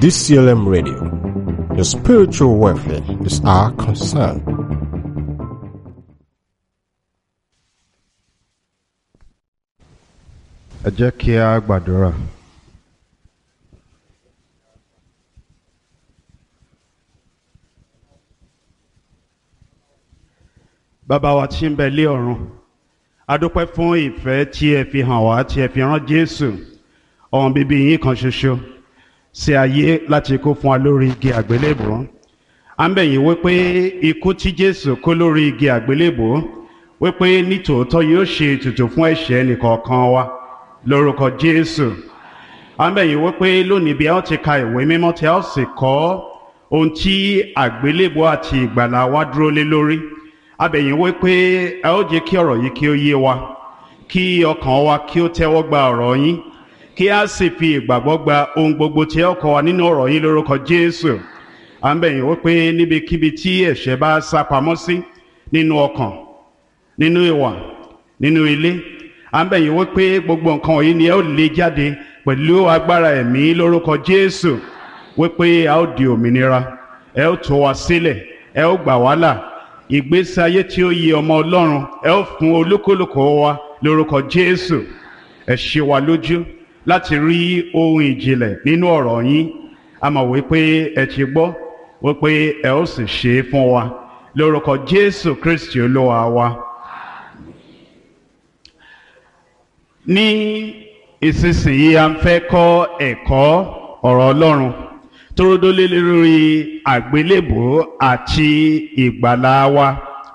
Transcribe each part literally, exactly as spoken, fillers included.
D C L M Radio. Your spiritual welfare is our concern. Ẹ jẹ́ kí a gbàdúrà. Bàbá wa tí ń bẹ lé ọ̀run, a dúpẹ́ fún ìfẹ́ tí ẹ fi hàn wá, tí ẹ fi rán Jésù, ọmọ bíbí yín kan ṣoṣo, sí ayé láti kú fún wa lórí igi àgbélébùú. À ń bẹ̀ yín wípé ikú tí Jésù kú lórí igi àgbélébùú, wípé nítòótọ́ yóò ṣe ètùtù fún ẹ̀ṣẹ̀ ẹnìkọ̀ọ̀kan wa lórúkọ Jésù. À ń bẹ̀ yín wípé lónìí bí a ó ti ka ìwé mímọ́ tí a ó sì kọ́ ohun tí àgbélébùú àti ìgbàlà wa dúró lé lórí. A bẹ̀ yín wípé ẹ ó jẹ́ kí ọ̀rọ̀ yìí kí ó yé wa, kí ọkàn wa kí ó tẹ́wọ́ gba ọ̀rọ̀ yín, kí a sì fi ìgbàgbọ́ gba ohun gbogbo tí ẹ ó kọ́ wa nínú ọ̀rọ̀ yín lórúkọ Jésù. À ń bẹ̀ yín wípé níbikíbi tí ẹ̀ṣẹ̀ bá sá pamọ́ sí, nínú ọkàn, nínú ìwà, nínú ilé, à ń bẹ̀ yín wípé gbogbo nǹkan wọ̀nyí ni ẹ ó lé jáde pẹ̀lú agbára ẹ̀mí lórúkọ Jésù, wípé a ó di òmìnira, ẹ ó tú wa sílẹ̀, ẹ ó gbà wá là. Ìgbésí ayé tí ó yẹ ọmọ Ọlọ́run ẹ ó fún olúkúlùkù wa lórúkọ Jésù. Ẹ ṣe wa lójú láti rí ohun ìjìnlẹ̀ nínú ọ̀rọ̀ yín. A mọ̀ wípé ẹ ti gbọ́ wípé ẹ ó sì ṣe é fún wa lórúkọ Jésù Kristi Olúwa wa. Ní ìsinsìnyí a ń fẹ́ kọ́ ẹ̀kọ́ ọ̀rọ̀ Ọlọ́run tó dólé lórí àgbélébùú àti ìgbàlà wa.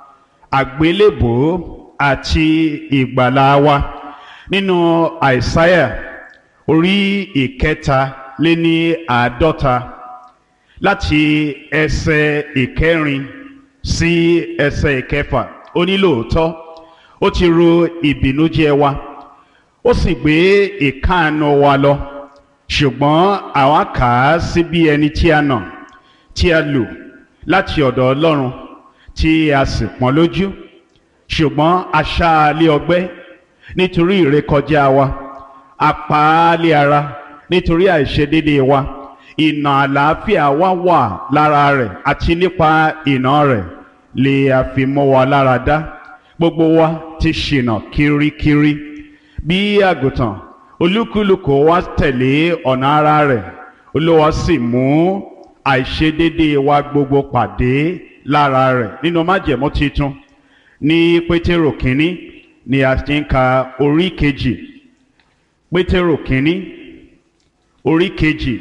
Àgbélébùú àti ìgbàlà wa nínú Àìsáyà orí ìkẹta lé ní àádọ́ta láti ẹsẹ̀ ìkẹrin sí ẹsẹ̀ ìkẹfà. Ó ní lóòótọ́ ó ti ru ìbìnújẹ́ wa, ó sì gbé ìkáàánú wa lọ, ṣùgbọ́n àwa kà á sí bí ẹni tí a nà, tí a lù láti ọ̀dọ̀ Ọlọ́run, tí a sì pọ́n lójú. Ṣùgbọ́n a ṣá a lé ọgbẹ́ nítorí ìrékọjá wa, a pa á lé ara nítorí àìṣedéédéé wa. Ìnà àlàáfíà wa wà lára rẹ̀, àti nípa ìnà rẹ̀ lè a fi mọ́ wa lára dá. Gbogbo wa ti ṣìnà kirikiri bí àgùntàn, olúkúlùkù wa tẹ̀lé ọ̀nà ara rẹ̀, Olúwa sì mú àìṣedéédéé wa gbogbo pàdé lára rẹ̀. Nínú májẹ̀mú titun ní Pétérù kínní ni a ti ń ka orí kejì. Pétérù kínní orí kejì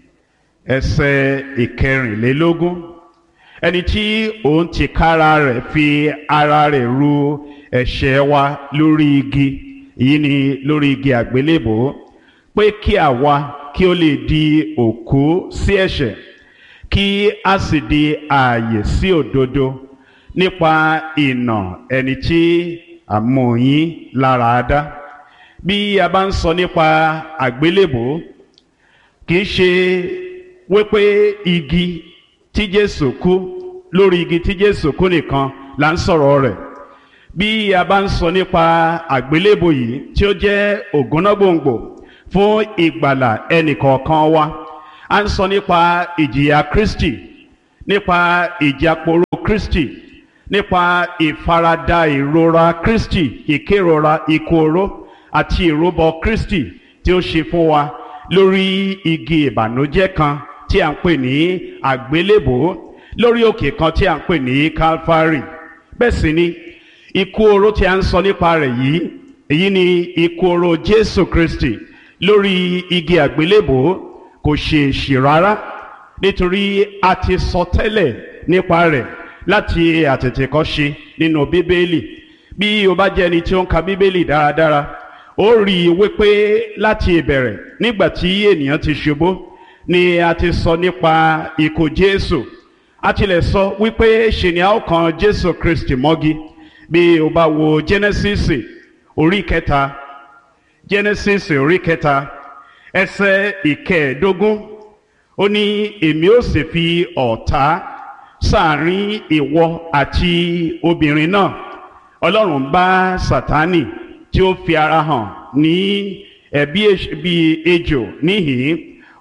ẹsẹ̀ ìkẹrìnlélógún. Ẹni tí òun tìkára rẹ̀ fi ara rẹ̀ ru ẹ̀ṣẹ̀ wa lórí igi, èyí ni lórí igi àgbélébùú, pé kí àwa kí ó lè di òkú sí ẹ̀ṣẹ̀, kí a sì di ààyè sí òdodo nípa ìnà ẹni tí a mú yín lára dá. Bí a bá ń sọ nípa àgbélébùú, kì í ṣe wípé igi tí Jésù kú, lórí igi tí Jésù kú nìkan là ń sọ̀rọ̀ rẹ̀. Bí a bá ń sọ nípa àgbélébùú yìí tí ó jẹ́ ògúnnágbòǹgbò fún ìgbàlà ẹnìkọ̀ọ̀kan wa, a ń sọ nípa ìjìyà Kristi, nípa ìjáporó Kristi, nípa ìfaradà ìrora Kristi, ìkérora ikú oró àti ìrúbọ Kristi tí ó ṣe fún wa lórí igi ìbànújẹ́ kan tí a ń pè ní àgbélébùú, lórí òkè kan tí a ń pè ní Calvary. Bẹ́ẹ̀ sì ni ikú oró tí a ń sọ nípa rẹ̀ yìí, èyí ni ikú oró Jésù Kristi lórí igi àgbélébùú kò ṣe èṣì rárá, nítorí a ti sọ tẹ́lẹ̀ nípa rẹ̀ láti àtètèkọ́ṣe nínú Bíbélì. Bí o bá jẹ́ ẹni tí ó ń ka Bíbélì dáradára, ó rí i wípé láti ìbẹ̀rẹ̀ nígbà tí ènìyàn ti ṣubú ni a ti sọ nípa ikú Jésù. A tilẹ̀ sọ wípé ṣe ni a ó kan Jésù Kristi mọ́gi. Bí o bá wo Genesis orí kẹta, Genesis orí kẹta ẹsẹ̀ ìkẹẹ̀ẹ́dógún, ó ní èmi ó sì fi ọ̀tá sáàrin ìwọ àti obìnrin náà. Ọlọ́run bá Sátánì tí ó fi ara hàn ní ẹ̀bí bí ejò níhìn,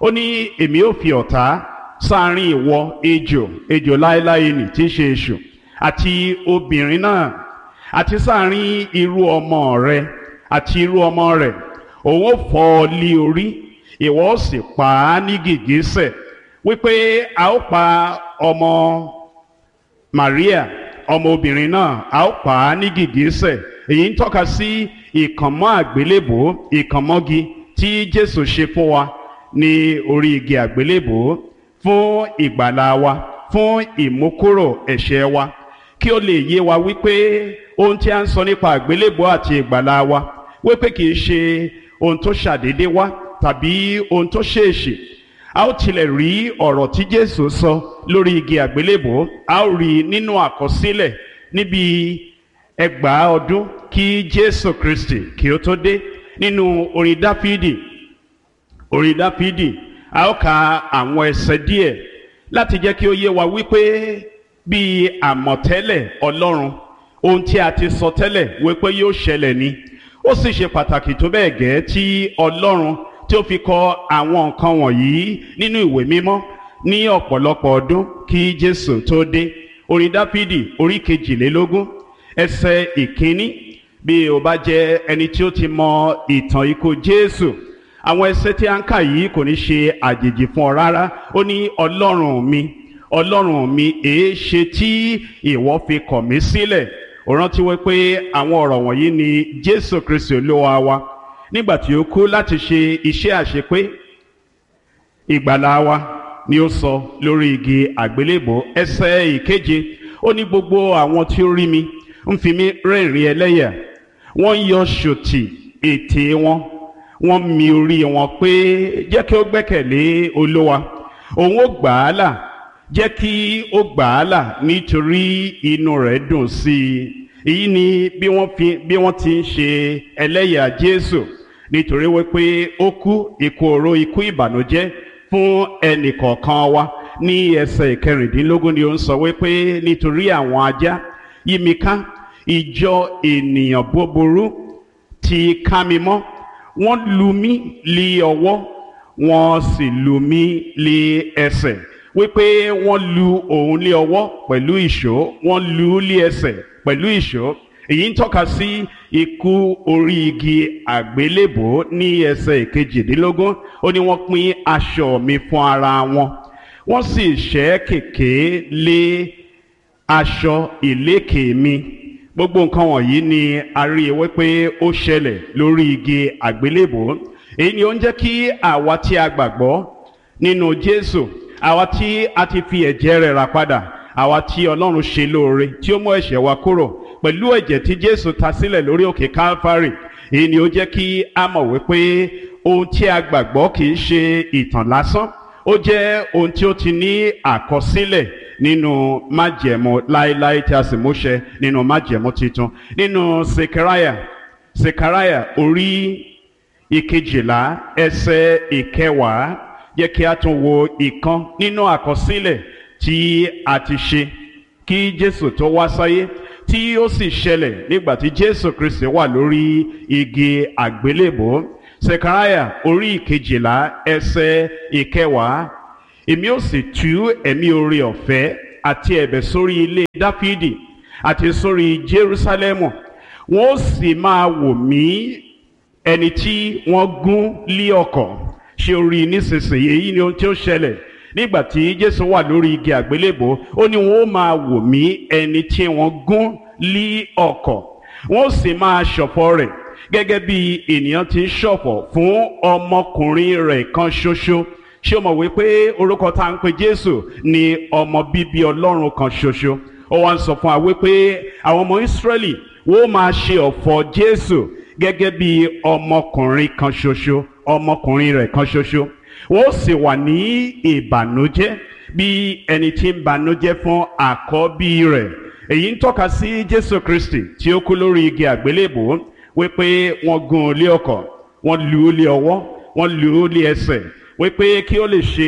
ó ní èmi ó fi ọ̀tá sáàrin ìwọ ejò ejò láéláé nì tí í ṣe èṣù àti obìnrin náà àti sáàrin irú ọmọ rẹ àti irú ọmọ rẹ òun ó fọ́ ọ lé orí ìwọ ó sì pa á ní gìgísẹ̀ wípé a ó pa ọmọ Maria ọmọ obìnrin náà a ó pa á ní gìgísẹ̀. Èyí ń tọ́ka sí ìkànmọ́ àgbélébò ìkànmọ́gi tí Jésù ṣe fún wa ní orí igi àgbélébò fún ìgbàlà wa fún ìmúkúrò ẹ̀ṣẹ̀ wa kí ó lè yé wa wípé ohun tí a ń sọ nípa àgbélébò àti ìgbàlà wa wípé kì í ṣe ohun tó ṣàdédé wá tàbí ohun tó ṣèèṣì. A ó tilẹ̀ rí ọ̀rọ̀ tí Jésù sọ lórí igi àgbélébò a ó rí nínú àkọsílẹ̀ níbi ẹgbàá ọdún kí Jésù Kristi kí ó tó dé nínú orin Dáfídì orin Dáfídì a ó ka àwọn ẹsẹ̀ díẹ̀ láti jẹ́ kí ó yé wa wípé bí àmọ̀tẹ́lẹ̀ Ọlọ́run ohun tí a ti sọ tẹ́lẹ̀ wípé yóò ṣẹlẹ̀ ni ó sì ṣe pàtàkì tó bẹ́ẹ̀ gẹ́ tí Ọlọ́run tí ó fi kọ àwọn nǹkan wọ̀nyí nínú ìwé mímọ́ ní ọ̀pọ̀lọpọ̀ ọdún kí Jésù tó dé. Orin Dáfídì orí kejìlélógún ẹsẹ̀ ìkíní bí o bá jẹ́ ẹni tí ó ti mọ ìtàn ikú Jésù àwọn ẹsẹ̀ tí a ń kà yìí kò ní ṣe àjèjì fún ọ rárá. Ó ní Ọlọ́run mi Ọlọ́run mi èé ṣe tí ìwọ fi kọ̀ mí sílẹ̀. Ó rántí wípé àwọn ọ̀rọ̀ wọ̀nyí ni Jésù Kristi Olúwa wa nígbà tí ó kú láti ṣe iṣẹ́ àṣepé ìgbàlà wa ni ó sọ lórí igi àgbélébò. Ẹsẹ̀ ìkeje ó ní gbogbo àwọn tí ó rí mi ń fi mí rẹ́rìn ẹlẹ́yà wọ́n yọ ṣòtì ètè wọn wọ́n mi orí wọn pé jẹ́ kí ó gbẹ́kẹ̀lé Olúwa òun ó gbà á là jẹ́ kí ó gbà á là nítorí inú rẹ̀ dùn sí i. Èyí ni bí wọ́n fi bí wọ́n ti ń ṣe ẹlẹ́yà Jésù nítorí wípé ó kú ikú oró ikú ìbànújẹ́ fún ẹnì kọ̀ọ̀kan wa. Ní ẹsẹ̀ ìkẹrìndínlógún ni ó ń sọ wípé nítorí àwọn ajá yí mi ká ìjọ ènìyàn búburú ti ká mi mọ́ wọ́n lù mí lé ọwọ́ wọ́n sì lù mí lé ẹsẹ̀ wípé wọ́n lù òun lé ọwọ́ pẹ̀lú ìṣó wọ́n lù ú lé ẹsẹ̀ pẹ̀lú ìṣó. Èyí ń tọ́ka sí ikú orí igi àgbélébò. Ní ẹsẹ̀ ìkejìdínlógún ó ní wọ́n pín aṣọ mi fún ara wọn wọ́n sì ṣẹ́ kèké lé aṣọ ìlékè mi. Gbogbo nǹkan wọ̀nyí ni a rí i wípé ó ṣẹlẹ̀ lórí igi àgbélébò. Èyí ni ó ń jẹ́ kí àwa tí a gbàgbọ́ nínú Jésù àwa tí a ti fi ẹ̀jẹ̀ rẹ̀ rà padà àwa tí Ọlọ́run ṣe lóore tí ó mú ẹ̀ṣẹ̀ wa kúrò pẹ̀lú ẹ̀jẹ̀ tí Jésù ta sílẹ̀ lórí òkè Calvary. Èyí ni ó jẹ́ kí a mọ̀ wípé ohun tí a gbàgbọ́ kì í ṣe ìtàn lásán ó jẹ́ ohun tí ó ti ní àkọsílẹ̀ nínú májẹ̀mú láéláé tí a sì múṣẹ nínú májẹ̀mú titun. Nínú Sekaraya Sekaraya orí ìkejìlá ẹsẹ̀ ìkẹwàá jẹ́ kí a tún wo ìkan nínú àkọsílẹ̀ tí a ti ṣe kí Jésù tó wá sáyé tí ó sì ṣẹlẹ̀ nígbà tí Jésù Kristi wà lórí igi àgbélébò. Sekaraya orí ìkejìlá ẹsẹ̀ ìkẹwàá èmi ó sì tú ẹ̀mí oore ọ̀fẹ́ àti ẹ̀bẹ̀ sórí ilé Dáfídì àti sórí Jerúsálẹ́mù wọ́n ó sì máa wò mí ẹni tí wọ́n gún lé ọ̀kọ̀. Ṣé o rí nísinsìnyí? Èyí ni ohun tí ó ṣẹlẹ̀ nígbà tí Jésù wà lórí igi àgbélébò. Ó ní wọ́n ó máa wò mí ẹni tí wọ́n gún lé ọ̀kọ̀ wọ́n ó sì máa ṣọ̀fọ̀ rẹ̀ gẹ́gẹ́ bí ènìyàn ti ń ṣọ̀fọ̀ fún ọmọkùnrin rẹ̀ kan ṣoṣo. Ṣé o mọ̀ wípé orúkọ tá à ń pe Jésù ni ọmọ bíbí Ọlọ́run kan ṣoṣo? Ó wá ń sọ fún wa wípé àwọn ọmọ Ísírẹ́lì wọ́n máa ṣe ọ̀fọ̀ Jésù gẹ́gẹ́ bí ọmọkùnrin kan ṣoṣo ọmọkùnrin rẹ̀ kan ṣoṣo. Wọ́n sì wà ní ìbànújẹ́ bí ẹni tí ń bànújẹ́ fún àkọ́bí rẹ̀. Èyí ń tọ́ka sí Jésù Kristi tí ó kú lórí igi àgbélébò wípé wọ́n gún un lé ọ̀kọ̀ wọ́n lù ú lé ọwọ́ wọ́n lù ú lé ẹsẹ̀ wípé kí ó lè ṣe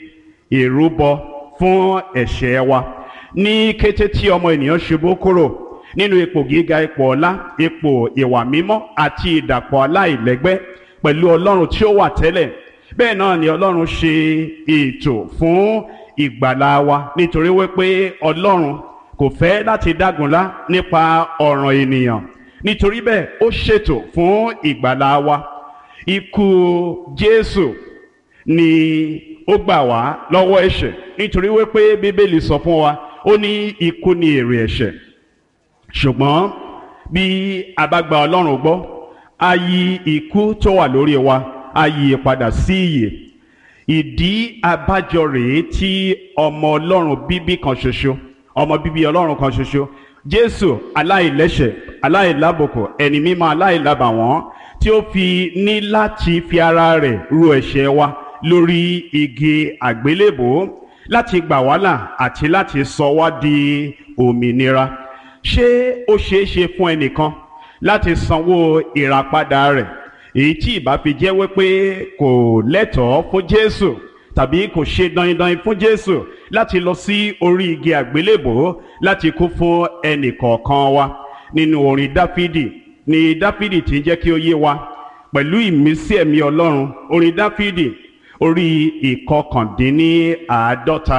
ìrúbọ fún ẹ̀ṣẹ̀ wa. Ní kété tí ọmọ ènìyàn ṣubú kúrò nínú ipò gíga ipò ọlá ipò ìwà mímọ́ àti ìdàpọ̀ aláìlẹ́gbẹ́ pẹ̀lú Ọlọ́run tí ó wà tẹ́lẹ̀ bẹ́ẹ̀ náà ni Ọlọ́run ṣe ètò fún ìgbàlà wa, nítorí wípé Ọlọ́run kò fẹ́ láti dágunlá nípa ọ̀ràn ènìyàn. Nítorí bẹ́ẹ̀ ó ṣètò fún ìgbàlà wa. Ikú Jésù ni ó gbà wá lọ́wọ́ ẹ̀ṣẹ̀, nítorí wípé Bíbélì sọ fún wa, ó ní ikú ni èrè ẹ̀ṣẹ̀. Ṣùgbọ́n bí a bá gba Ọlọ́run gbọ́, a yí ikú tó wà lórí wa, a yí padà sí ìyè. Ìdí abájọ rèé tí ọmọ Ọlọ́run bíbí kan ṣoṣo, ọmọ bíbí Ọlọ́run kan ṣoṣo, Jésù aláìlẹ́ṣẹ̀, aláìlábùkù, ẹni mímọ́, aláìlábàwọ́n, tí ó fi ní láti fi ara rẹ̀ ru ẹ̀ṣẹ̀ wa lórí igi àgbélébùú, láti gbà wá là àti láti sọ wá di òmìnira. Ṣé ó ṣeé ṣe fún ẹnìkan láti sanwó ìràpadà rẹ̀, èyí tí ìbá fi jẹ́ wípé kò lẹ́tọ̀ọ́ fún Jésù, tàbí kò ṣe dandan fún Jésù láti lọ sí orí igi àgbélébùú láti kú fún ẹnìkọ̀ọ̀kan wa? Nínú orin Dáfídì ni Dáfídì tí ń jẹ́ kí ó yé wa pẹ̀lú ìmísí ẹ̀mí Ọlọ́run. Orin Dáfídì orí ìkọkàndínníàádọ́ta,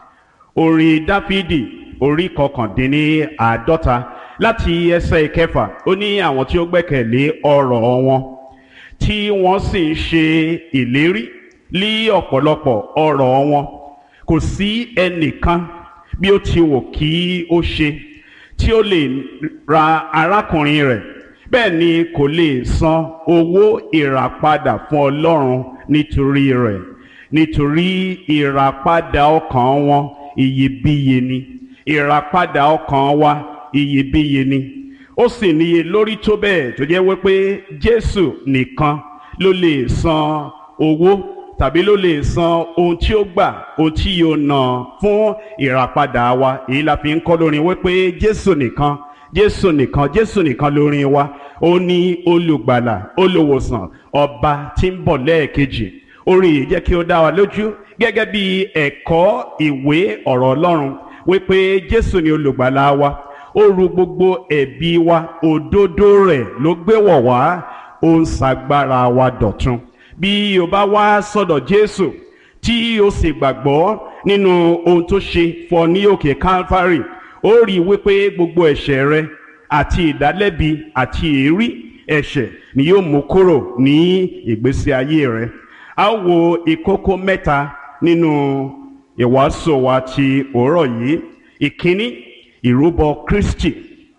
orin Dáfídì orí ìkọkàndínníàádọ́ta láti ẹsẹ̀ ìkẹfà, ó ní àwọn tí ó gbẹ́kẹ̀lé ọ̀rọ̀ wọn tí wọ́n sì ń ṣe ìlérí lí ọ̀pọ̀lọpọ̀ ọ̀rọ̀ wọn, kò sí ẹnìkan bí ó ti wù kí ó ṣe tí ó lè ra arákùnrin rẹ̀, bẹ́ẹ̀ ni kò lè san owó ìràpadà fún Ọlọ́run nítorí rẹ̀, nítorí ìràpadà ọkàn wọn iyebíye ni. Ìràpadà ọkàn wa iyebíye ni, ó sì níye lórí tó bẹ́ẹ̀ tó jẹ́ wípé Jésù nìkan ló lè san owó, tàbí ló lè san ohun tí ó gbà, ohun tí yóò ná fún ìràpadà wa. Èyí la fi ń kọ́ lórin wípé Jésù nìkan, Jésù nìkan, Jésù nìkan lórin wa. Ó ní olùgbàlà, olùwòsàn, ọba tí ń bọ̀ lẹ́ẹ̀kejì. Orin yìí jẹ́ kí ó dá wa lójú gẹ́gẹ́ bí ẹ̀kọ́ ìwé ọ̀rọ̀ Ọlọ́run wípé Jésù ni olùgbàlà wa. Ó ru gbogbo ẹ̀bi wa, òdodo rẹ̀ ló gbé wọ̀ wá, ó ń ṣagbára wa dọ̀tun. Bí o bá wá sọ́dọ̀ Jésù tí o sì gbàgbọ́ nínú ohun tó ṣe fún ọ ní òkè Calvary, ó rí wípé gbogbo ẹ̀ṣẹ̀ rẹ àti ìdálẹ́bi àti èérí ẹ̀ṣẹ̀ ni yóò mú kúrò ní ìgbésí ayé rẹ. A ó wo ìkókó mẹ́ta nínú ìwàásù wa ti òórọ̀ yìí. Ìkíní, ìrúbọ Kristi.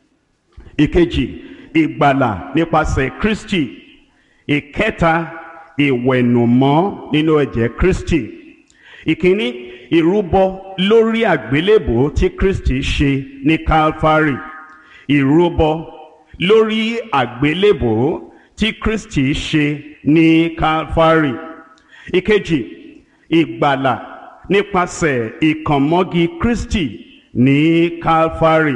Ìkejì, ìgbàlà nípasẹ̀ Kristi. Ìkẹta, ìwẹ̀nùmọ́ nínú ẹ̀jẹ̀ Kristi. Ìkíní, ìrúbọ lórí àgbélébùú tí Kristi ṣe ní Calvary. Ìrúbọ lórí àgbélébùú tí Kristi ṣe ní Calvary. Ìkejì, ìgbàlà nípasẹ̀ ìkànmọ́gi Kristi ní Calvary.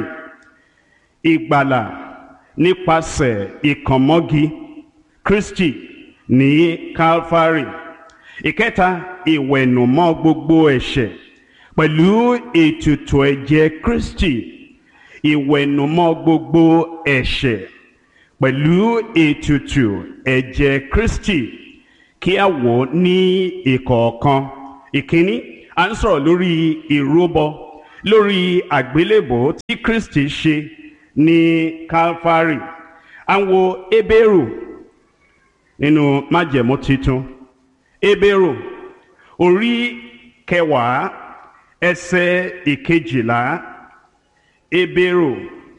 Ìgbàlà nípasẹ̀ ìkànmọ́gi Kristi ní Calvary. Ìkẹta, ìwẹ̀nùmọ́ gbogbo ẹ̀ṣẹ̀ pẹ̀lú ètùtù ẹ̀jẹ̀ Kristi. Ìwẹ̀nùmọ́ gbogbo ẹ̀ṣẹ̀ pẹ̀lú ètùtù ẹ̀jẹ̀ Kristi. Kí a wò ní ìkọ̀ọ̀kan. Ìkíní, à ń sọ̀rọ̀ lórí ìrúbọ lórí àgbélébùú tí Kristi ṣe ní Calvary. À ń wo Hébérù nínú májẹ̀mú titun. Hébérù orí kẹwàá ẹsẹ̀ ìkejìlá. Hébérù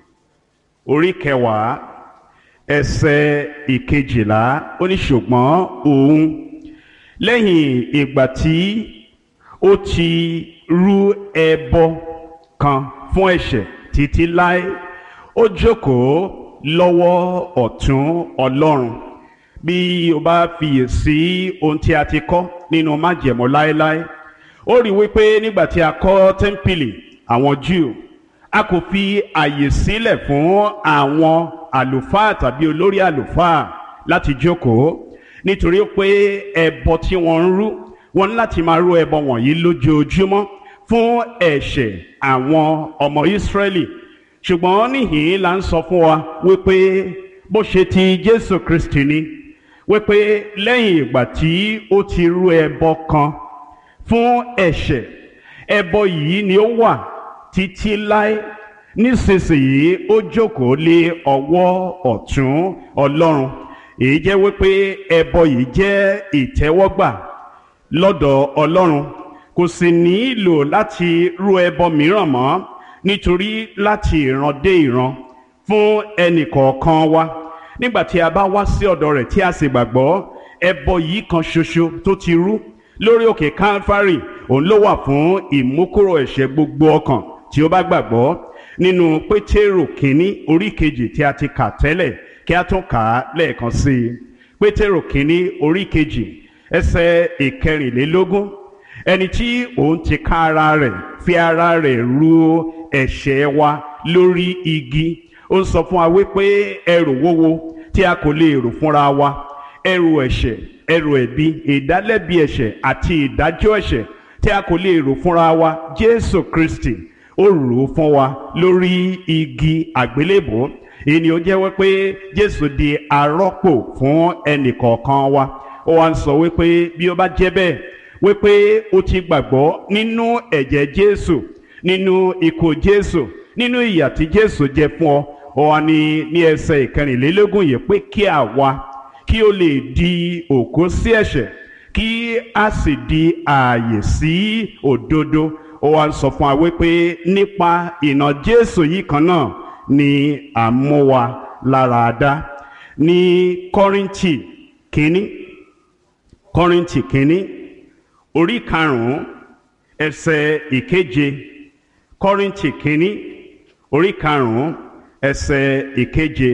orí kẹwàá ẹsẹ̀ ìkejìlá, ó ní ṣùgbọ́n òun lẹ́yìn ìgbà tí ó ti rú ẹbọ kan fún ẹ̀ṣẹ̀ títí láé, ó jókòó lọ́wọ́ ọ̀tún Ọlọ́run. Bí o bá fiyèsí ohun tí a ti kọ́ nínú májẹ̀mú láéláé, ó rí wípé nígbà tí a kọ́ tẹ́ḿpìlì àwọn Júù, a kò fi àyè sílẹ̀ fún àwọn àlùfáà tàbí olórí àlùfáà láti jókòó, nítorí pé ẹbọ tí wọ́n ń rú, wọ́n ní láti máa rú ẹbọ wọ̀nyí lójoojúmọ́ fún ẹ̀ṣẹ̀ àwọn ọmọ Ísírẹ́lì. Ṣùgbọ́n níhìn-ín là ń sọ fún wa wípé bó ṣe ti Jésù Kristi ni, wípé lẹ́yìn ìgbà tí ó ti rú ẹbọ kan fún ẹ̀ṣẹ̀, ẹbọ yìí ni ó wà títí láé. Nísinsìnyí ó jókòó lé ọwọ́ ọ̀tún Ọlọ́run. Èyí jẹ́ wípé ẹbọ yìí jẹ́ ìtẹ́wọ́gbà lọ́dọ̀ Ọlọ́run. Kò sì nílò láti rú ẹbọ mìíràn mọ́, nítorí láti ìran dé ìran fún ẹnì kọ̀ọ̀kan wa, nígbà tí a bá wá sí ọ̀dọ̀ rẹ̀ tí a sì gbàgbọ́, ẹbọ yìí kan ṣoṣo tó ti rú lórí òkè Calvary, òun ló wà fún ìmúkúrò ẹ̀ṣẹ̀ gbogbo ọkàn tí ó bá gbàgbọ́. Nínú Pétérù kínní orí kejì tí a ti kà tẹ́lẹ̀, kí a tún kà á lẹ́ẹ̀kan sí i. Pétérù kínní orí kejì ẹsẹ̀ ìkẹrìnlélógún. Ẹni tí òun ti ká ara rẹ̀ fi ara rẹ̀ ru ẹ̀ṣẹ̀ wa lórí igi. Ó ń sọ fún wa wípé ẹrù wúwo tí a kò lè rù fúnra wa, ẹrù ẹ̀ṣẹ̀, ẹrù ẹ̀bi, ìdálẹ́bi ẹ̀ṣẹ̀ àti ìdájọ́ ẹ̀ṣẹ̀ tí a kò lè rù fúnra wa, Jésù Kristi ó rù ú fún wa lórí igi àgbélébùú. Èyí ni ó jẹ́ wípé Jésù di arọ́pò fún ẹnì kọ̀ọ̀kan wa. Ó wá ń sọ wípé bí ó bá jẹ́ bẹ́ẹ̀, wípé ó ti gbàgbọ́ nínú ẹ̀jẹ̀ Jésù, nínú ikú Jésù, nínú ìyà tí Jésù jẹ fún ọ. Ó wá ní ní ẹsẹ̀ ìkẹrìnlélógún yìí pé kí àwa kí ó lè di òkú sí ẹ̀ṣẹ̀, kí a sì di ààyè sí òdodo. Ó wá ń sọ fún wa wípé nípa ìnà Jésù yìí kan náà ni à ń mú wa lára dá. Ní Kọ́ríńtì kínní, Kọ́ríńtì kínní orí karùn-ún ẹsẹ̀ ìkeje. Kọ́ríńtì kínní orí karùn-ún ẹsẹ̀ ìkeje.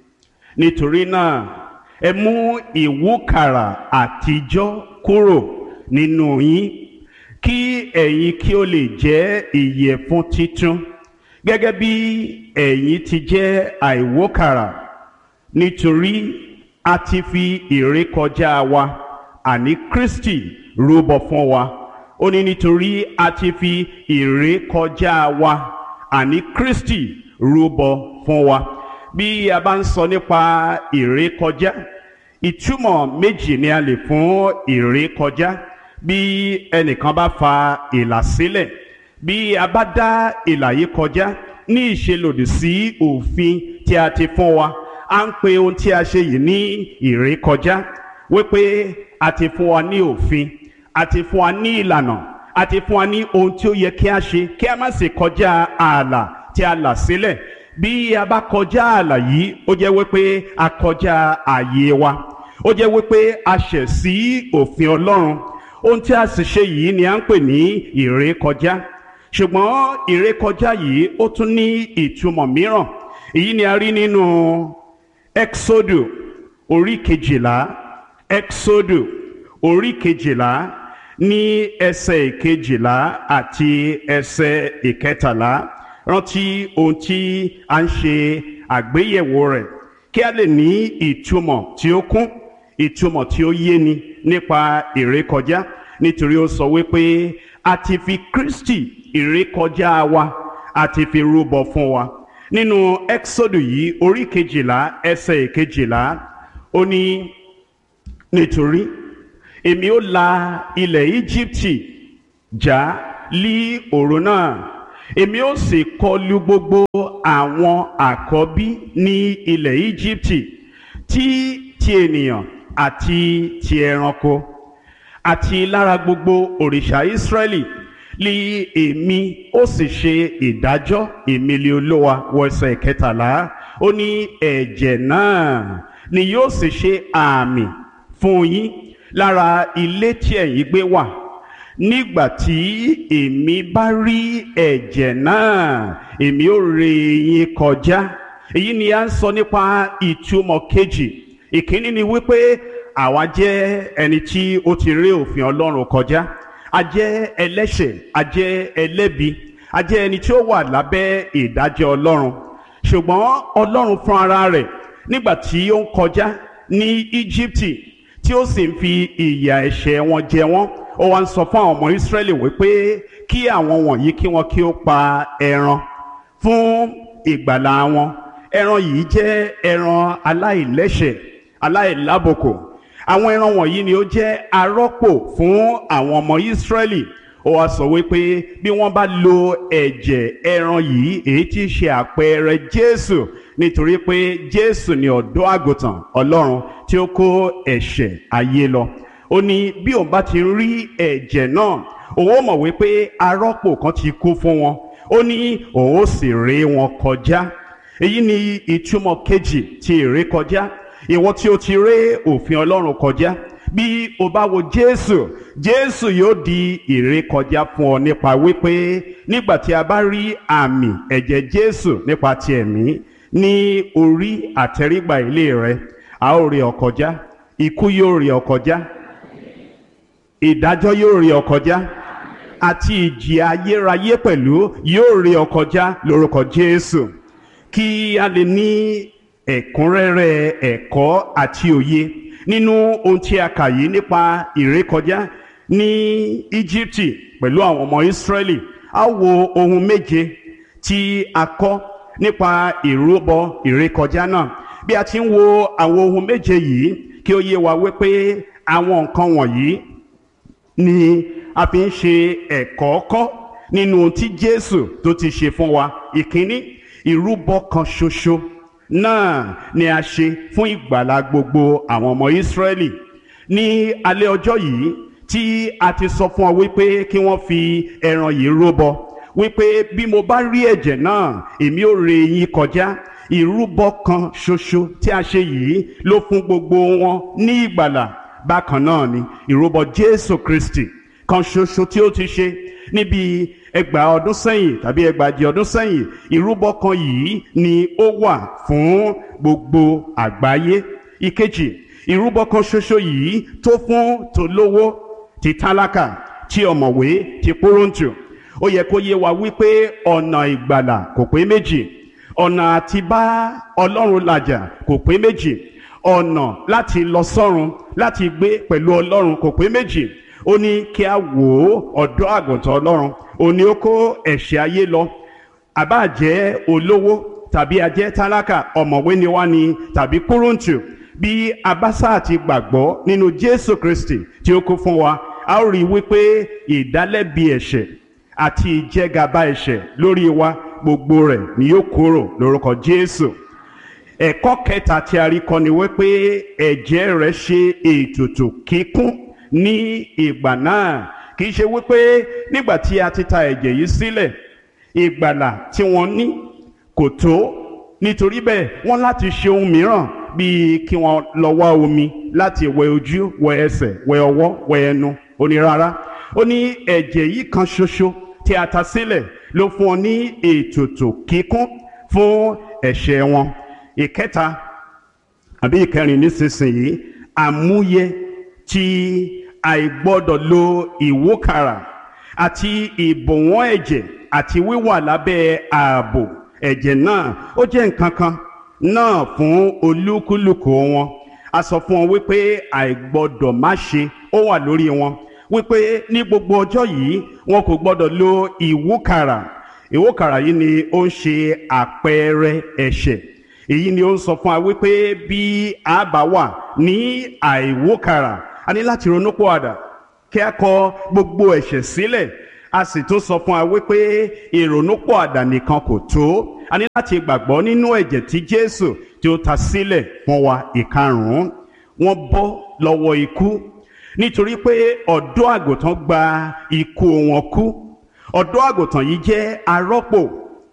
Nítorí náà ẹ mú ìwúkàrà àtijọ́ kúrò nínú yín, kí ẹ̀yin kí ó lè jẹ́ ìyẹ̀fun titun, gẹ́gẹ́ bí ẹ̀yin ti jẹ́ àìwúkàrà. Nítorí a ti fi ìrékọjá wa, àní Kristi, rúbọ fún wa. Ó ní nítorí a ti fi ìrékọjá wa, àní Kristi, rúbọ fún wa. Bí a bá ń sọ nípa ìrékọjá, ìtumọ̀ méjì ni a lè fún ìrékọjá. Bí ẹnìkan bá fa ìlà sílẹ̀, bí a bá dá ìlà yìí kọjá ní ìṣelòdì sí òfin tí a ti fún wa, à ń pe ohun tí a ṣe yìí ní ìrékọjá. Wípé a ti fún wa ní òfin, a ti fún wa ní ìlànà, a ti fún wa ní ohun tí ó yẹ kí a ṣe, kí a má sì kọjá ààlà tí a là sílẹ̀. Bí a bá kọjá ààlà yìí, ó jẹ́ wípé a kọjá ààyè wa, ó jẹ́ wípé a ṣẹ̀ sí òfin Ọlọ́run. Ohun tí a sì ṣe yìí ni à ń pè ní ìrékọjá. Ṣùgbọ́n ìrékọjá yìí ó tún ní ìtumọ̀ mìíràn. Èyí ni a rí nínú Exodu orí kejìlá, Exodu orí kejìlá ní ẹsẹ̀ ìkejìlá àti ẹsẹ̀ ìkẹtàlá. Rántí ohun tí a ń ṣe àgbéyẹ̀wò rẹ̀ kí a lè ní ìtumọ̀ tí ó kún, ìtumọ̀ tí ó yéni nípa ìrékọjá. Nítorí ó sọ wípé a ti fi Kristi, ìrékọjá wa, a ti fi rúbọ fún wa. Nínú Exodu yìí orí kejìlá ẹsẹ̀ ìkejìlá, ó ní nítorí èmi ó la ilẹ̀ Íjíbítì já lí òru náà, èmi ó sì kọlu gbogbo àwọn àkọ́bí ní ilẹ̀ Íjíbítì, tí ti ènìyàn àti ti ẹranko, àti lára gbogbo òrìṣà Ísírẹ́lì lí èmi ó sì ṣe ìdájọ́, èmi lé Olúwa. Wọ ẹsẹ̀ kẹtàlá, ó ní ẹ̀jẹ̀ náà ni yóò sì ṣe àmì fún yín lára ilé tí ẹ̀yin gbé wà. Nígbà tí èmi bá rí ẹ̀jẹ̀ náà, èmi ó ré yín kọjá. Èyí ni a ń sọ nípa ìtumọ̀ kejì. Ìkíní ni wípé àwa jẹ́ ẹni tí ó ti ré òfin Ọlọ́run kọjá. A jẹ́ ẹlẹ́ṣẹ̀, a jẹ́ ẹlẹ́bi, a jẹ́ ẹni tí ó wà lábẹ́ ìdájọ́ Ọlọ́run. Ṣùgbọ́n Ọlọ́run fún ara rẹ̀ nígbà tí ó ń kọjá ní Íjíbítì, tí ó sì ń fi ìyà ẹ̀ṣẹ̀ wọn jẹ wọ́n, ó wá ń sọ fún àwọn ọmọ Ísírẹ́lì wípé kí àwọn wọ̀nyí kí wọ́n kí ó pa ẹran fún ìgbàlà wọn. Ẹran yìí jẹ́ ẹran aláìlẹ́ṣẹ̀, aláìlábùkù. àwọn ẹran wọ̀nyí ni ó jẹ́ arọ́pò fún àwọn ọmọ Ísírẹ́lì. Ó wá sọ wípé bí wọ́n bá lo ẹ̀jẹ̀ ẹran yìí èyí tí í ṣe àpẹẹrẹ Jésù, nítorí pé Jésù ni ọ̀dọ́ àgùntàn Ọlọ́run tí ó kó ẹ̀ṣẹ̀ ayé lọ. Ó ní bí òun bá ti rí ẹ̀jẹ̀ náà, òun ó mọ̀ wípé arọ́pò kan ti kú fún wọn. Ó ní òun ó sì ré wọn kọjá. Èyí ni ìtumọ̀ kejì ti ìrékọjá. Ìwọ tí o ti ré òfin Ọlọ́run kọjá, bí o bá wo Jésù, Jésù yóò di ìrékọjá fún ọ nípa wípé nígbà tí a bá rí àmì ẹ̀jẹ̀ Jésù nípa ti ẹ̀mí ní orí àtẹrígbà ilé rẹ, a ó ré ọ kọjá. Ikú yóò ré ọ kọjá, ìdájọ́ yóò ré ọ kọjá, àti ìjì ayérayé pẹ̀lú yóò ré ọ kọjá lórúkọ Jésù. Kí a lè ní ẹ̀kúnrẹ́rẹ́ ẹ̀kọ́ àti òye nínú ohun tí a kà yìí nípa ìrékọjá ní Íjíbítì pẹ̀lú àwọn ọmọ Ísírẹ́lì, a wo ohun méje tí a kọ́ nípa ìrúbọ ìrékọjá náà. Bí a ti ń wo àwọn ohun méje yìí, kí ó yé wa wípé àwọn nǹkan wọ̀nyí ni a fi ń ṣe ẹ̀kọ́ kọ́ nínú ohun tí Jésù tó ti ṣe fún wa. Ìkíní, ìrúbọ kan ṣoṣo náà ni a ṣe fún ìgbàlà gbogbo àwọn ọmọ Ísírẹ́lì. Ní alẹ́ ọjọ́ yìí tí a ti sọ fún ọ wípé kí wọ́n fi ẹran yìí rúbọ, wípé bí mo bá rí ẹ̀jẹ̀ náà èmi ó ré yín kọjá. Ìrúbọ kan ṣoṣo tí a ṣe yìí ló fún gbogbo wọn ní ìgbàlà. Bákan náà ni ìrúbọ Jésù Kristi kan ṣoṣo tí ó ti ṣe níbi ẹgbàá ọdún sẹ́yìn tàbí ẹgbàájì ọdún sẹ́yìn. Ìrúbọ kan yìí ni ó wà fún gbogbo àgbáyé. Ìkejì, ìrúbọ kan ṣoṣo yìí tó fún tolówó, ti tálákà, ti ọ̀mọ̀wé, ti pọ́rọ̀ǹtù. Ó yẹ kó yé wa wípé ọ̀nà ìgbàlà kò pé méjì. Ọ̀nà àti bá Ọlọ́run làjà kò pé méjì. Ọ̀nà láti lọ sọ́run, láti gbé pẹ̀lú Ọlọ́run kò pé méjì. Ó ní kí a wò ó ọ̀dọ́ àgùntàn Ọlọ́run, ó ní ó kó ẹ̀ṣẹ̀ ayé lọ. Àbá jẹ́ olówó tàbí a jẹ́ tálákà, ọ̀mọ̀wé ni wá ni tàbí kúrúǹtù, bí a bá sáà ti gbàgbọ́ nínú Jésù Kristi tí ó kú fún wa, a ó rí i wípé ìdálẹ́bi ẹ̀ṣẹ̀ àti ìjẹgàba ẹ̀ṣẹ̀ lórí wa gbogbo rẹ̀ ni yóò kúrò lórúkọ Jésù. Ẹ̀kọ́ kẹta tí a rí kọ́ ni wípé ẹ̀jẹ̀ rẹ̀ ṣe ètùtù kíkún ní ìgbà náà. Kì í ṣe wípé nígbà tí a ti ta ẹ̀jẹ̀ yìí sílẹ̀, ìgbàlà tí wọ́n ní kò tó, nítorí bẹ́ẹ̀ wọ́n láti ṣe ohun mìíràn bíi kí wọ́n lọ wá omi láti wẹ ojú, wẹ ẹsẹ̀, wẹ ọwọ́, wẹ ẹnu. Ó ní rárá. Ó ní ẹ̀jẹ̀ yìí kan ṣoṣo tí a ta sílẹ̀ ló fún ọ ní ètùtù kíkún fún ẹ̀ṣẹ̀ wọn. Ìkẹta àbí ìkẹrin nísinsìnyí, àmúyẹ tí àìgbọ́dọ̀ lo ìwúkàrà àti ìbọ̀wọ́n ẹ̀jẹ̀ àti wíwà lábẹ́ ààbò ẹ̀jẹ̀ náà, ó jẹ́ nǹkan kan náà fún olúkúlùkù wọn. A sọ fún wọn wípé àìgbọ́dọ̀ má ṣe ó wà lórí wọn, wípé ní gbogbo ọjọ́ yìí wọn kò gbọ́dọ̀ lo ìwúkàrà. Ìwúkàrà yìí ni ó ń ṣe àpẹẹrẹ ẹ̀ṣẹ̀. Èyí ni ó ń sọ fún wa wípé bí a bá wà ní àìwúkàrà, a ní láti ronúpìwàdà kí a kọ gbogbo ẹ̀ṣẹ̀ sílẹ̀. A sì tún sọ fún wa wípé ìrònúpìwàdà nìkan kò tó. A ní láti gbàgbọ́ nínú ẹ̀jẹ̀ tí Jésù tí ó ta sílẹ̀ fún wa. Ìkarùn-ún, wọ́n bọ́ lọ́wọ́ ikú nítorí pé ọ̀dọ́ àgùntàn gba ikú wọn kú. Ọ̀dọ́ àgùntàn yìí jẹ́ arọ́pò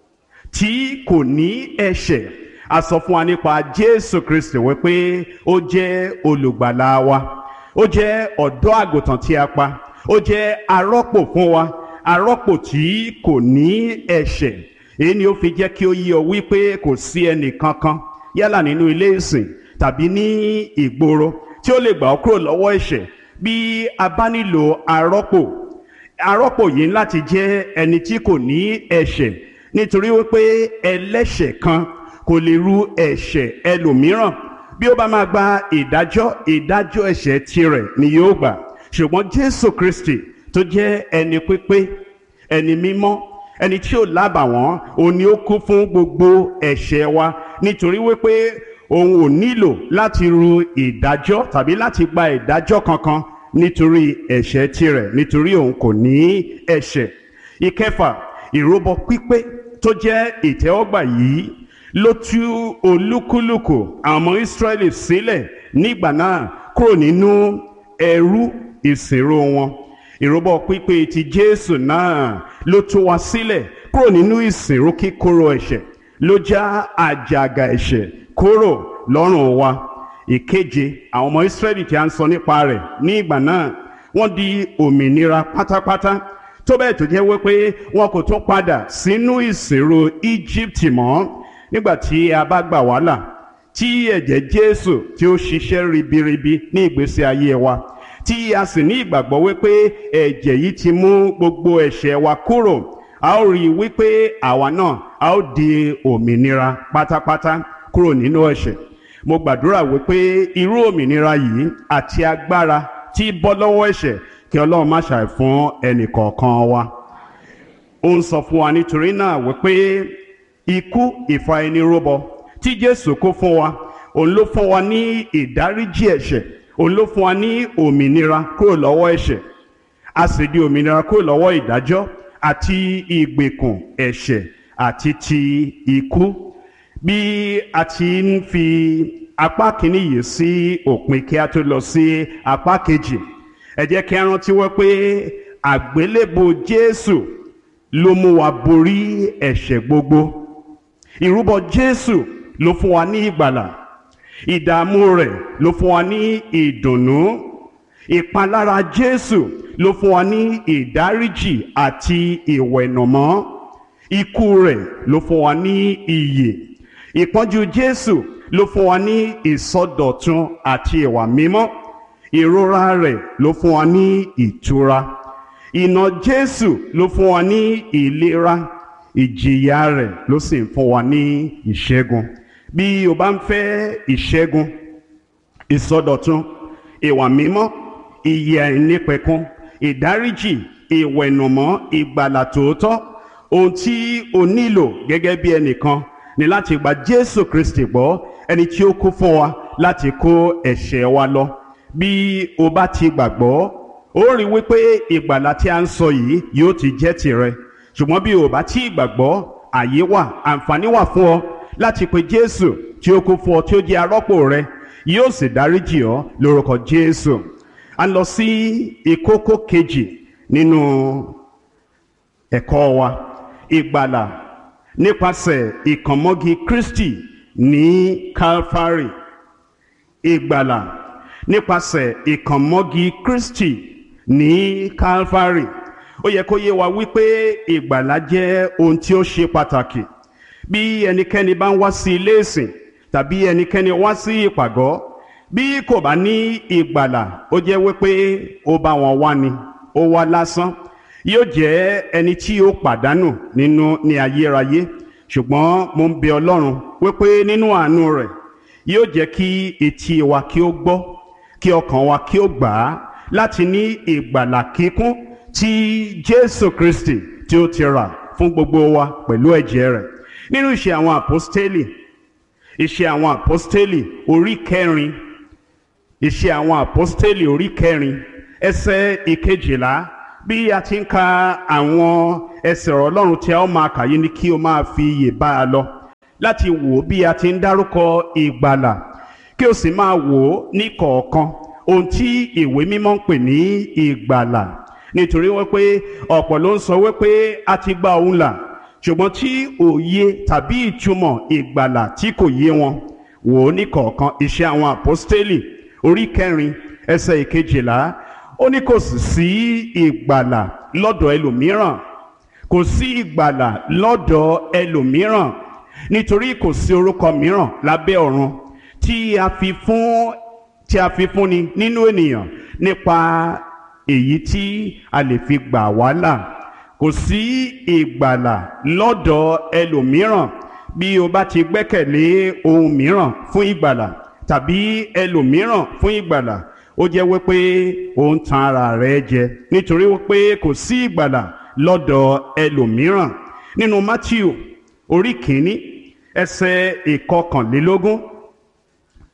tí kò ní ẹ̀ṣẹ̀. A sọ fún wa nípa Jésù Kristi wípé ó jẹ́ olùgbàlà wa. Ó jẹ́ ọ̀dọ́ àgùntàn tí a pa. Ó jẹ́ arọ́pò fún wa, arọ́pò tí kò ní ẹ̀ṣẹ̀. Èyí ni ó fi jẹ́ kí ó yé ọ wípé kò sí ẹnì kankan yálà nínú ilé ìsìn tàbí ní ìgboro tí ó lè gbà ọ́ kúrò lọ́wọ́ ẹ̀ṣẹ̀. Bí a bá nílò arọ́pò, arọ́pò yìí láti jẹ́ ẹni tí kò ní ẹ̀ṣẹ̀, nítorí wípé ẹlẹ́ṣẹ̀ kan kò lè ru ẹ̀ṣẹ̀ ẹlòmíràn. Bí ó bá máa gba ìdájọ́, ìdájọ́ ẹ̀ṣẹ̀ tirẹ̀ ni yóò gbà. Ṣùgbọ́n Jésù Kristi tó jẹ́ ẹni pípé, ẹni mímọ́, ẹni tí ò lábàwọ́n, òun ni ó kú fún gbogbo ẹ̀ṣẹ̀ wa, nítorí wípé òun ò nílò láti ru ìdájọ́ tàbí láti gba ìdájọ́ kankan nítorí ẹ̀ṣẹ̀ tirẹ̀, nítorí òun kò ní ẹ̀ṣẹ̀. Ìkẹfà, ìrúbọ pípé tó jẹ́ ìtẹ́wọ́gbà yìí ló tú olúkúlùkù àwọn ọmọ Ísírẹ́lì sílẹ̀ nígbà náà kúrò nínú ẹrú ìsìnrú wọn. Ìrúbọ pípé ti Jésù náà ló tú wa sílẹ̀ kúrò nínú ìsìnrú kíkorò ẹ̀ṣẹ̀, ló já àjàgà ẹ̀ṣẹ̀ kúrò lọ́rùn wa. Ìkeje, àwọn ọmọ Ísírẹ́lì tí a ń sọ nípa rẹ̀ ní ìgbà náà wọ́n di òmìnira pátápátá, tó bẹ́ẹ̀ tó jẹ́ wípé wọn kò tún padà sínú ìsìnrú Íjíbítì mọ́. Nígbà tí a bá gbà wá là, tí ẹ̀jẹ̀ Jésù tí ó ṣiṣẹ́ ribiribi ní ìgbésí ayé wa, tí a sì ní ìgbàgbọ́ wípé ẹ̀jẹ̀ yìí ti mú gbogbo ẹ̀ṣẹ̀ wa kúrò, a ó rí i wípé àwa náà a ó di òmìnira pátápátá kúrò nínú ẹ̀ṣẹ̀. Mo gbàdúrà wípé irú òmìnira yìí àti agbára tí bọ́ lọ́wọ́ ẹ̀ṣẹ̀ kí Ọlọ́run má ṣàì fún ẹnì kọ̀ọ̀kan wa. Ó ń sọ fún wa nítorí náà wípé ikú ìfà ẹni rúbọ tí Jésù kó fún wa, òun ló fún wa ní ìdáríjì ẹ̀ṣẹ̀, òun ló fún wa ní òmìnira kúrò lọ́wọ́ ẹ̀ṣẹ̀. A sì di òmìnira kúrò lọ́wọ́ ìdájọ́ àti ìgbèkùn ẹ̀ṣẹ̀ àti ti ikú. Bí a ti ń fi apá kìíní yìí sí òpin kí a tó lọ sí apá kejì, ẹ jẹ́ kí a rántí wọ́n pé àgbélébù Jésù ló mú wa borí ẹ̀ṣẹ̀ gbogbo. Ìrúbọ Jésù ló fún wa ní ìgbàlà. Ìdààmú rẹ̀ ló fún wa ní ìdùnnú. Ìpalára Jésù ló fún wa ní ìdáríjì àti ìwẹ̀nùmọ́. Ikú rẹ̀ ló fún wa ní ìyè. Ìpọ́njú Jésù ló fún wa ní ìsọdọ̀tun àti ìwà mímọ́. Ìrora rẹ̀ ló fún wa ní ìtura. Ìnà Jésù ló fún wa ní ìlera. Ìjìyà rẹ̀ ló sì ń fún wa ní ìṣẹ́gun. Bí o bá ń fẹ́ ìṣẹ́gun, ìsọdọ̀tun, ìwà mímọ́, ìyè àìnípẹ̀kun, ìdáríjì, ìwẹ̀nùmọ́, ìgbàlà tòótọ́, ohun tí o nílò gẹ́gẹ́ bí ẹnìkan ni láti gba Jésù Kristi gbọ́, ẹni tí ó kú fún wa láti kó ẹ̀ṣẹ̀ wa lọ. Bí o bá ti gbàgbọ́, ó rí wípé ìgbàlà tí a ń sọ yìí yóò ti jẹ́ tìrẹ. Ṣùgbọ́n bí o bá ti gbàgbọ́, àyè wà, àǹfààní wà fún ọ láti pe Jésù tí ó kú fún ọ, tí ó jẹ́ arọ́pò rẹ, yóò sì dáríjì ọ lórúkọ Jésù. A lọ sí ìkókó kejì nínú ẹ̀kọ́ wa, ìgbàlà nípasẹ̀ ìkànmọ́gi Kristi ní Calvary. Ìgbàlà nípasẹ̀ ìkànmọ́gi Kristi ní Calvary. Ó yẹ kó yé wa wípé ìgbàlà jẹ́ ohun tí ó ṣe pàtàkì. Bí ẹnikẹ́ni bá ń wá sí ilé ìsìn tàbí ẹnikẹ́ni wá sí ìpàgọ́, bí kò bá ní ìgbàlà, ó jẹ́ wípé ó bá wọn wá ni, ó wá lásán. Yóò jẹ́ ẹni tí ó pàdánù nínú ní ayérayé. Ṣùgbọ́n mo ń bẹ Ọlọ́run wípé nínú àánú rẹ̀ yóò jẹ́ kí etí wa kí ó gbọ́, kí ọkàn wa kí ó gbà á láti ní ìgbàlà kíkún tí Jésù Kristi tí ó ti rà fún gbogbo wa pẹ̀lú ẹ̀jẹ̀ rẹ̀. Nínú ìṣe àwọn àpọ́stélì, ìṣe àwọn àpọ́stélì orí kẹrin, ìṣe àwọn àpọ́stélì orí kẹrin ẹsẹ̀ ìkejìlá, bí a ti ń ka àwọn ẹsẹ̀ ọ̀rọ̀ Ọlọ́run tí a ó máa kà yìí ni kí o máa fi iyè bá a lọ láti wò bí a ti ń dárúkọ ìgbàlà, kí o sì máa wò ó ní kọ̀ọ̀kan ohun tí ìwé mímọ́ ń pè ní ìgbàlà. Nítorí wípé ọ̀pọ̀ ló ń sọ wípé a ti gba òun là, ṣùgbọ́n tí òye tàbí ìtumọ̀ ìgbàlà tí kò yé wọn. Wò ó ní kọ̀ọ̀kan. Iṣẹ́ àwọn àpọ́stélì orí kẹrin ẹsẹ̀ ìkejìlá, ó ní kò sì sí ìgbàlà lọ́dọ̀ ẹlòmíràn, kò sí ìgbàlà lọ́dọ̀ ẹlòmíràn, nítorí kò sí orúkọ mìíràn lábẹ́ ọ̀run tí a fi fún tí a fi fúnni nínú ènìyàn nípa èyí tí a lè fi gbà wá là. Kò sí ìgbàlà lọ́dọ̀ ẹlòmíràn. Bí o bá ti gbẹ́kẹ̀lé ohun mìíràn fún ìgbàlà tàbí ẹlòmíràn fún ìgbàlà, ó jẹ́ wípé ó ń tan ara rẹ̀ jẹ, nítorí wípé kò sí ìgbàlà lọ́dọ̀ ẹlòmíràn. Nínú Mátíù orí kìíní ẹsẹ̀ ìkọkànlélógún,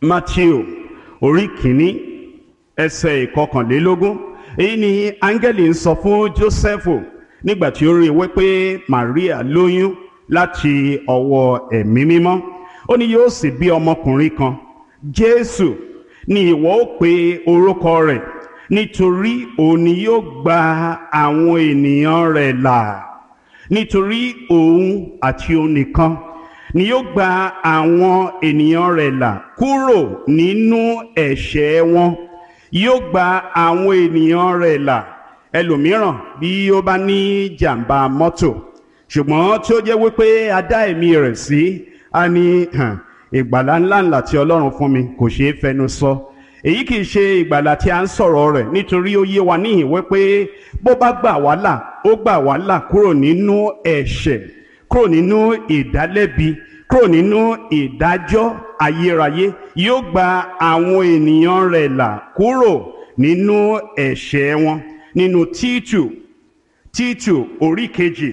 Matthew orí kìíní ẹsẹ̀ ìkọkànlélógún. Èyí ni áńgẹ́lì ń sọ fún Jósẹ́fù nígbà tí ó rí i wípé Màríà lóyún láti ọwọ́ ẹ̀mí mímọ́. Ó ní yóò sì bí ọmọkùnrin kan, Jésù ni ìwọ ó pe orúkọ rẹ̀, nítorí òun ni yóò gba àwọn ènìyàn rẹ̀ là. Nítorí òun àti òun nìkan ni yóò gba àwọn ènìyàn rẹ̀ là kúrò nínú ẹ̀ṣẹ̀ wọn. Yóò gba àwọn ènìyàn rẹ̀ là. Ẹlòmíràn bí ó bá ní jàǹbá mọ́tò, ṣùgbọ́n tí ó jẹ́ wípé a dá ẹ̀mí rẹ̀ sí, a ní ìgbàlà ńláńlá tí Ọlọ́run fún mi kò ṣeé fẹnu sọ. Èyí kìí ṣe ìgbàlà tí a ń sọ̀rọ̀ rẹ̀, nítorí ó yé wa níhìn wípé bó bá gbà wá là, ó gbà wá là kúrò nínú ẹ̀ṣẹ̀, kúrò nínú ìdálẹ́bi, kúrò nínú ìdájọ́ ayérayé. Yóò gba àwọn ènìyàn rẹ̀ là kúrò nínú ẹ̀ṣẹ̀ wọn. Nínú Títù Títù orí kejì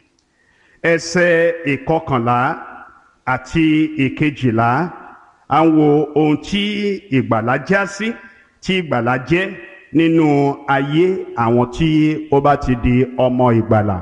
ẹsẹ̀ ìkọkànlá àti ìkejìlá, à ń wo ohun tí ìgbàlà já sí, tí ìgbàlà jẹ́ nínú ayé àwọn tí ó bá ti di ọmọ ìgbàlà.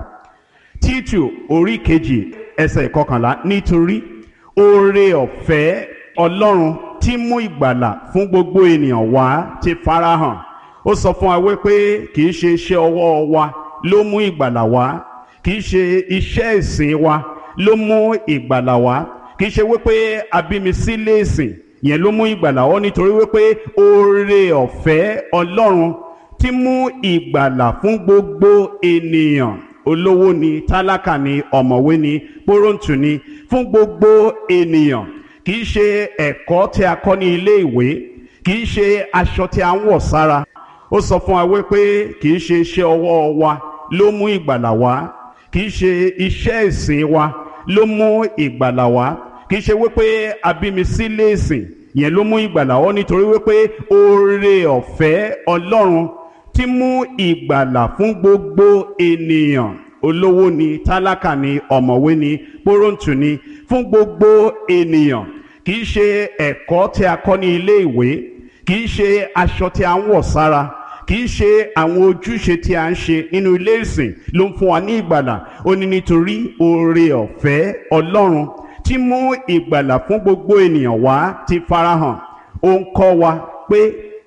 Títù orí kejì ẹsẹ̀ ìkọkànlá, nítorí oore ọ̀fẹ́ Ọlọ́run tí mú ìgbàlà fún gbogbo ènìyàn wá ti farahàn. Ó sọ fún wa wípé kìí ṣe iṣẹ́ ọwọ́ wa ló mú ìgbàlà wá, kìí ṣe iṣẹ́ ìsìn wa ló mú ìgbàlà wá, kìí ṣe wípé abími sílé ìsìn yẹn ló mú ìgbàlà wá, nítorí wípé oore ọ̀fẹ́ Ọlọ́run tí mú ìgbàlà fún gbogbo ènìyàn, olówó ni, tálákà ni, ọ̀mọ̀wé ni, pọ́rọ̀ǹtù ni, fún gbogbo ènìyàn. Kìí ṣe ẹ̀kọ́ tí a kọ́ ní ilé ìwé, kìí ṣe aṣọ tí a ń wọ̀ sára. Ó sọ fún wa wípé kìí ṣe iṣẹ́ ọwọ́ wa ló mú ìgbàlà wá, kìí ṣe iṣẹ́ ìsìn wa ló mú ìgbàlà wá, kìí ṣe wípé abími sílé ìsìn yẹn ló mú ìgbàlà wá, nítorí wípé oore ọ̀fẹ́ Ọlọ́run tí mú ìgbàlà fún gbogbo ènìyàn, olówó ni, tálákà ni, ọ̀mọ̀wé ni, pọ́rọ̀ǹtù ni, fún gbogbo ènìyàn. Kìí ṣe ẹ̀kọ́ tí a kọ́ ní ilé ìwé, kìí ṣe aṣọ tí a ń wọ̀ sára, kìí ṣe àwọn ojúṣe tí a ń ṣe nínú ilé ìsìn ló ń fún wa ní ìgbàlà. Ó ní nítorí oore ọ̀fẹ́ Ọlọ́run tí mú ìgbàlà fún gbogbo ènìyàn wá ti farahàn. Ó ń kọ́ wa pé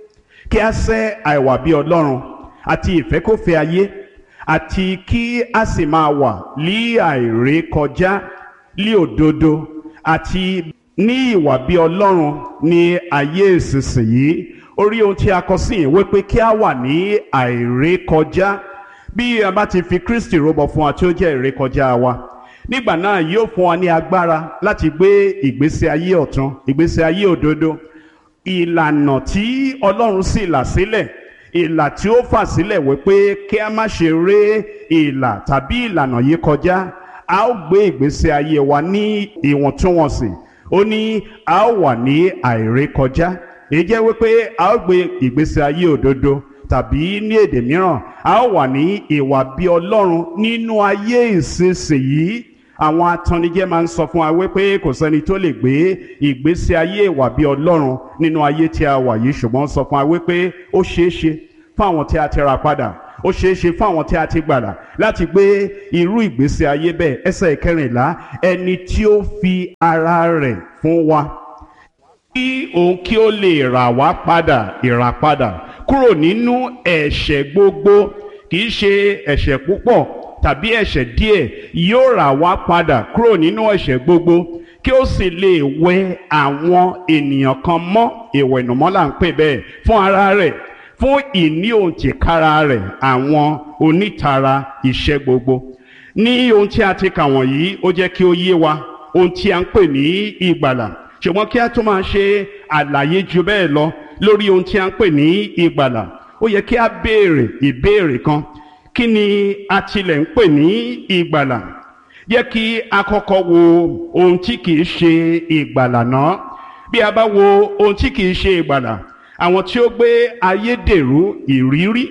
kí a sẹ́ àìwà bí Ọlọ́run àti ìfẹ́kọ̀fẹ́ ayé, àti kí a sì máa wà ní àìrékọjá, ní òdodo àti ní ìwà bí Ọlọ́run ní ayé ìsinsìnyí. Orí ohun tí a kọ sí ìwé pé kí a wà ní àìrékọjá. Bí a bá ti fi Kristi rúbọ fún wa tí ó jẹ́ ìrékọjá wa, nígbà náà yóò fún wa ní agbára láti gbé ìgbésí ayé ọ̀tun, ìgbésí ayé òdodo. Ìlànà tí Ọlọ́run sì là sílẹ̀, ìlà tí ó fà sílẹ̀ wípé kí a má ṣe ré ìlà tàbí ìlànà yìí kọjá, a ó gbé ìgbésí ayé wa ní ìwọ̀ntúnwọ̀nsì. Ó ní a ó wà ní àìrékọjá. Èyí jẹ́ wípé a ó gbé ìgbésí ayé òdodo, tàbí ní èdè mìíràn a ó wà ní ìwà bí Ọlọ́run nínú ayé ìsinsìnyí. Àwọn atannijẹ máa ń sọ fún wa wípé kò sẹ́ni tó lè gbé ìgbésí ayé ìwà bí Ọlọ́run nínú ayé tí a wà yìí, ṣùgbọ́n sọ fún wa wípé ó ṣeé ṣe fún àwọn tí a ti rà padà, ó ṣeé ṣe fún àwọn tí a ti gbàlà láti gbé irú ìgbésí ayé bẹ́ẹ̀. Ẹsẹ̀ ìkẹrìnlá, ẹni tí ó fi ara rẹ̀ fún wa kí òun kí ó lè rà wá padà, ìràpadà kúrò nínú ẹ̀ṣẹ̀ gbogbo, kì í ṣe ẹ̀ṣẹ̀ púpọ̀ tàbí ẹ̀ṣẹ̀ díẹ̀, yóò rà wá padà kúrò nínú ẹ̀ṣẹ̀ gbogbo, kí ó sì lè wẹ àwọn ènìyàn kan mọ́, ìwẹ̀nùmọ́ là ń pè bẹ́ẹ̀, fún ara rẹ̀, fún ìní òǹtìkára rẹ̀ àwọn onítara iṣẹ́ gbogbo. Ní ohun tí a ti kà wọ̀nyí, ó jẹ́ kí ó yé wa ohun tí a ń pè ní ìgbàlà. Ṣùgbọ́n kí a tó máa ṣe àlàyé ju bẹ́ẹ̀ lọ lórí ohun tí a ń pè ní ìgbàlà, ó yẹ kí a béèrè ìbéèrè kan. Kí ni a tilẹ̀ ń pè ní ìgbàlà? Jẹ́ kí a kọ́kọ́ wo ohun tí kìí ṣe ìgbàlà náà. Bí a bá wo ohun tí kìí ṣe ìgbàlà, àwọn tí ó gbé ayédèrú ìrírí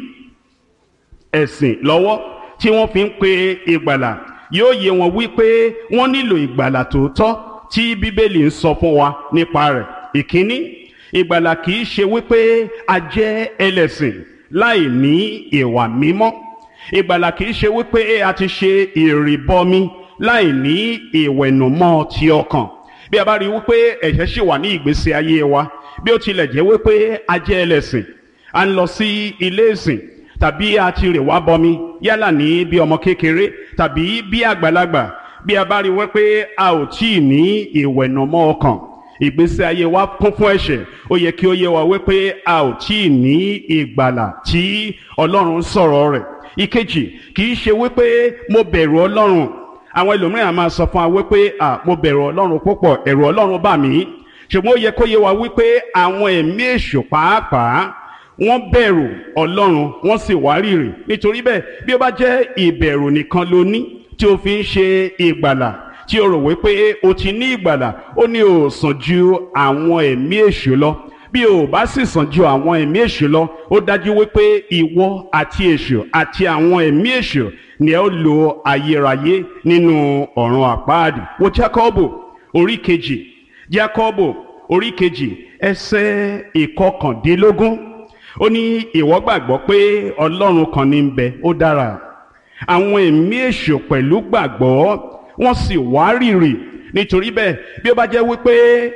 ẹ̀sìn lọ́wọ́ tí wọ́n fi ń pe ìgbàlà, yóò yé wọn wípé wọ́n nílò ìgbàlà tòótọ́ tí Bíbélì ń sọ fún wa nípa rẹ̀. Ìkíní, ìgbàlà kì í ṣe wípé a jẹ́ ẹlẹ́sìn láì ní ìwà mímọ́. ìgbàlà kì í ṣe wípé a ti ṣe ìrìbọmi láì ní ìwẹ̀nùmọ́ ti ọkàn. bí a bá rí wípé ẹ̀ṣẹ̀ ṣì wà ní ìgbésí ayé wa, bí ó tilẹ̀ jẹ́ wípé a jẹ́ ẹlẹ́sìn, a ń lọ sí ilé ìsìn tàbí a ti rè wá bọmi yálà ní bí ọmọ kékeré tàbí bí àgbàlagbà, bí a bá rí wípé a ò tí ì ní ìwẹ̀nùmọ́ ọkàn, ìgbésí ayé wa kún fún ẹ̀ṣẹ̀, ó yẹ kí ó yé wa wípé a ò tí ì ní ìgbàlà tí Ọlọ́run sọ̀rọ̀ rẹ̀. ìkejì, kì í ṣe wípé mo bẹ̀rù Ọlọ́run. àwọn ẹlòmíràn máa sọ fún wa wípé à mo bẹ̀rù Ọlọ́run púpọ̀, ẹ̀rù Ọlọ́run bà mí. ṣùgbọ́n ó yẹ kó yé wa wípé àwọn ẹ̀mí èṣù pàápàá wọ́n bẹ̀rù Ọlọ́run, wọ́n sì wárìrì. nítorí bẹ́ẹ̀, bí ó bá jẹ́ ìbẹ̀rù nìkan ló ní tí o fi ń ṣe ìgbàlà, tí o rò wípé o ti ní ìgbàlà, ó ní o sàn ju àwọn ẹ̀mí èṣù lọ. bí o bá sì sàn ju àwọn ẹ̀mí èṣù lọ, ó dájú wípé ìwọ àti èṣù àti àwọn ẹ̀mí èṣù ni ẹ ó lo ayérayé nínú ọ̀run àpáàdì. wo Jákọ́bù orí kejì, Jákọ́bù orí kejì ẹsẹ̀ ìkọkàndínlógún, ó ní ìwọ gbàgbọ́ pé Ọlọ́run kan ní ń bẹ, ó dára. àwọn ẹ̀mí èṣù pẹ̀lú gbàgbọ́, wọ́n sì wárìrì. nítorí bẹ́ẹ̀, bí ó bá jẹ́ wípé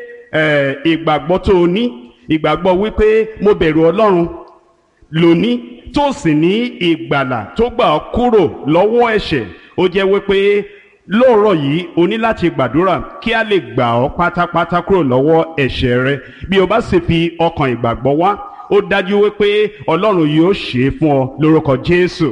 ìgbàgbọ́ tó o ní, ìgbàgbọ́ wípé mo bẹ̀rù Ọlọ́run lóní, tó sì ní ìgbàlà tó gbà ọ́ kúrò lọ́wọ́ ẹ̀ṣẹ̀, ó jẹ́ wípé lóòrọ̀ yìí o ní láti gbàdúrà kí a lè gbà ọ́ pátápátá kúrò lọ́wọ́ ẹ̀ṣẹ̀ rẹ. bí o bá sì fi ọkàn ìgbàgbọ́ wá, ó dájú wípé Ọlọ́run yóò ṣe é fún ọ lórúkọ Jésù.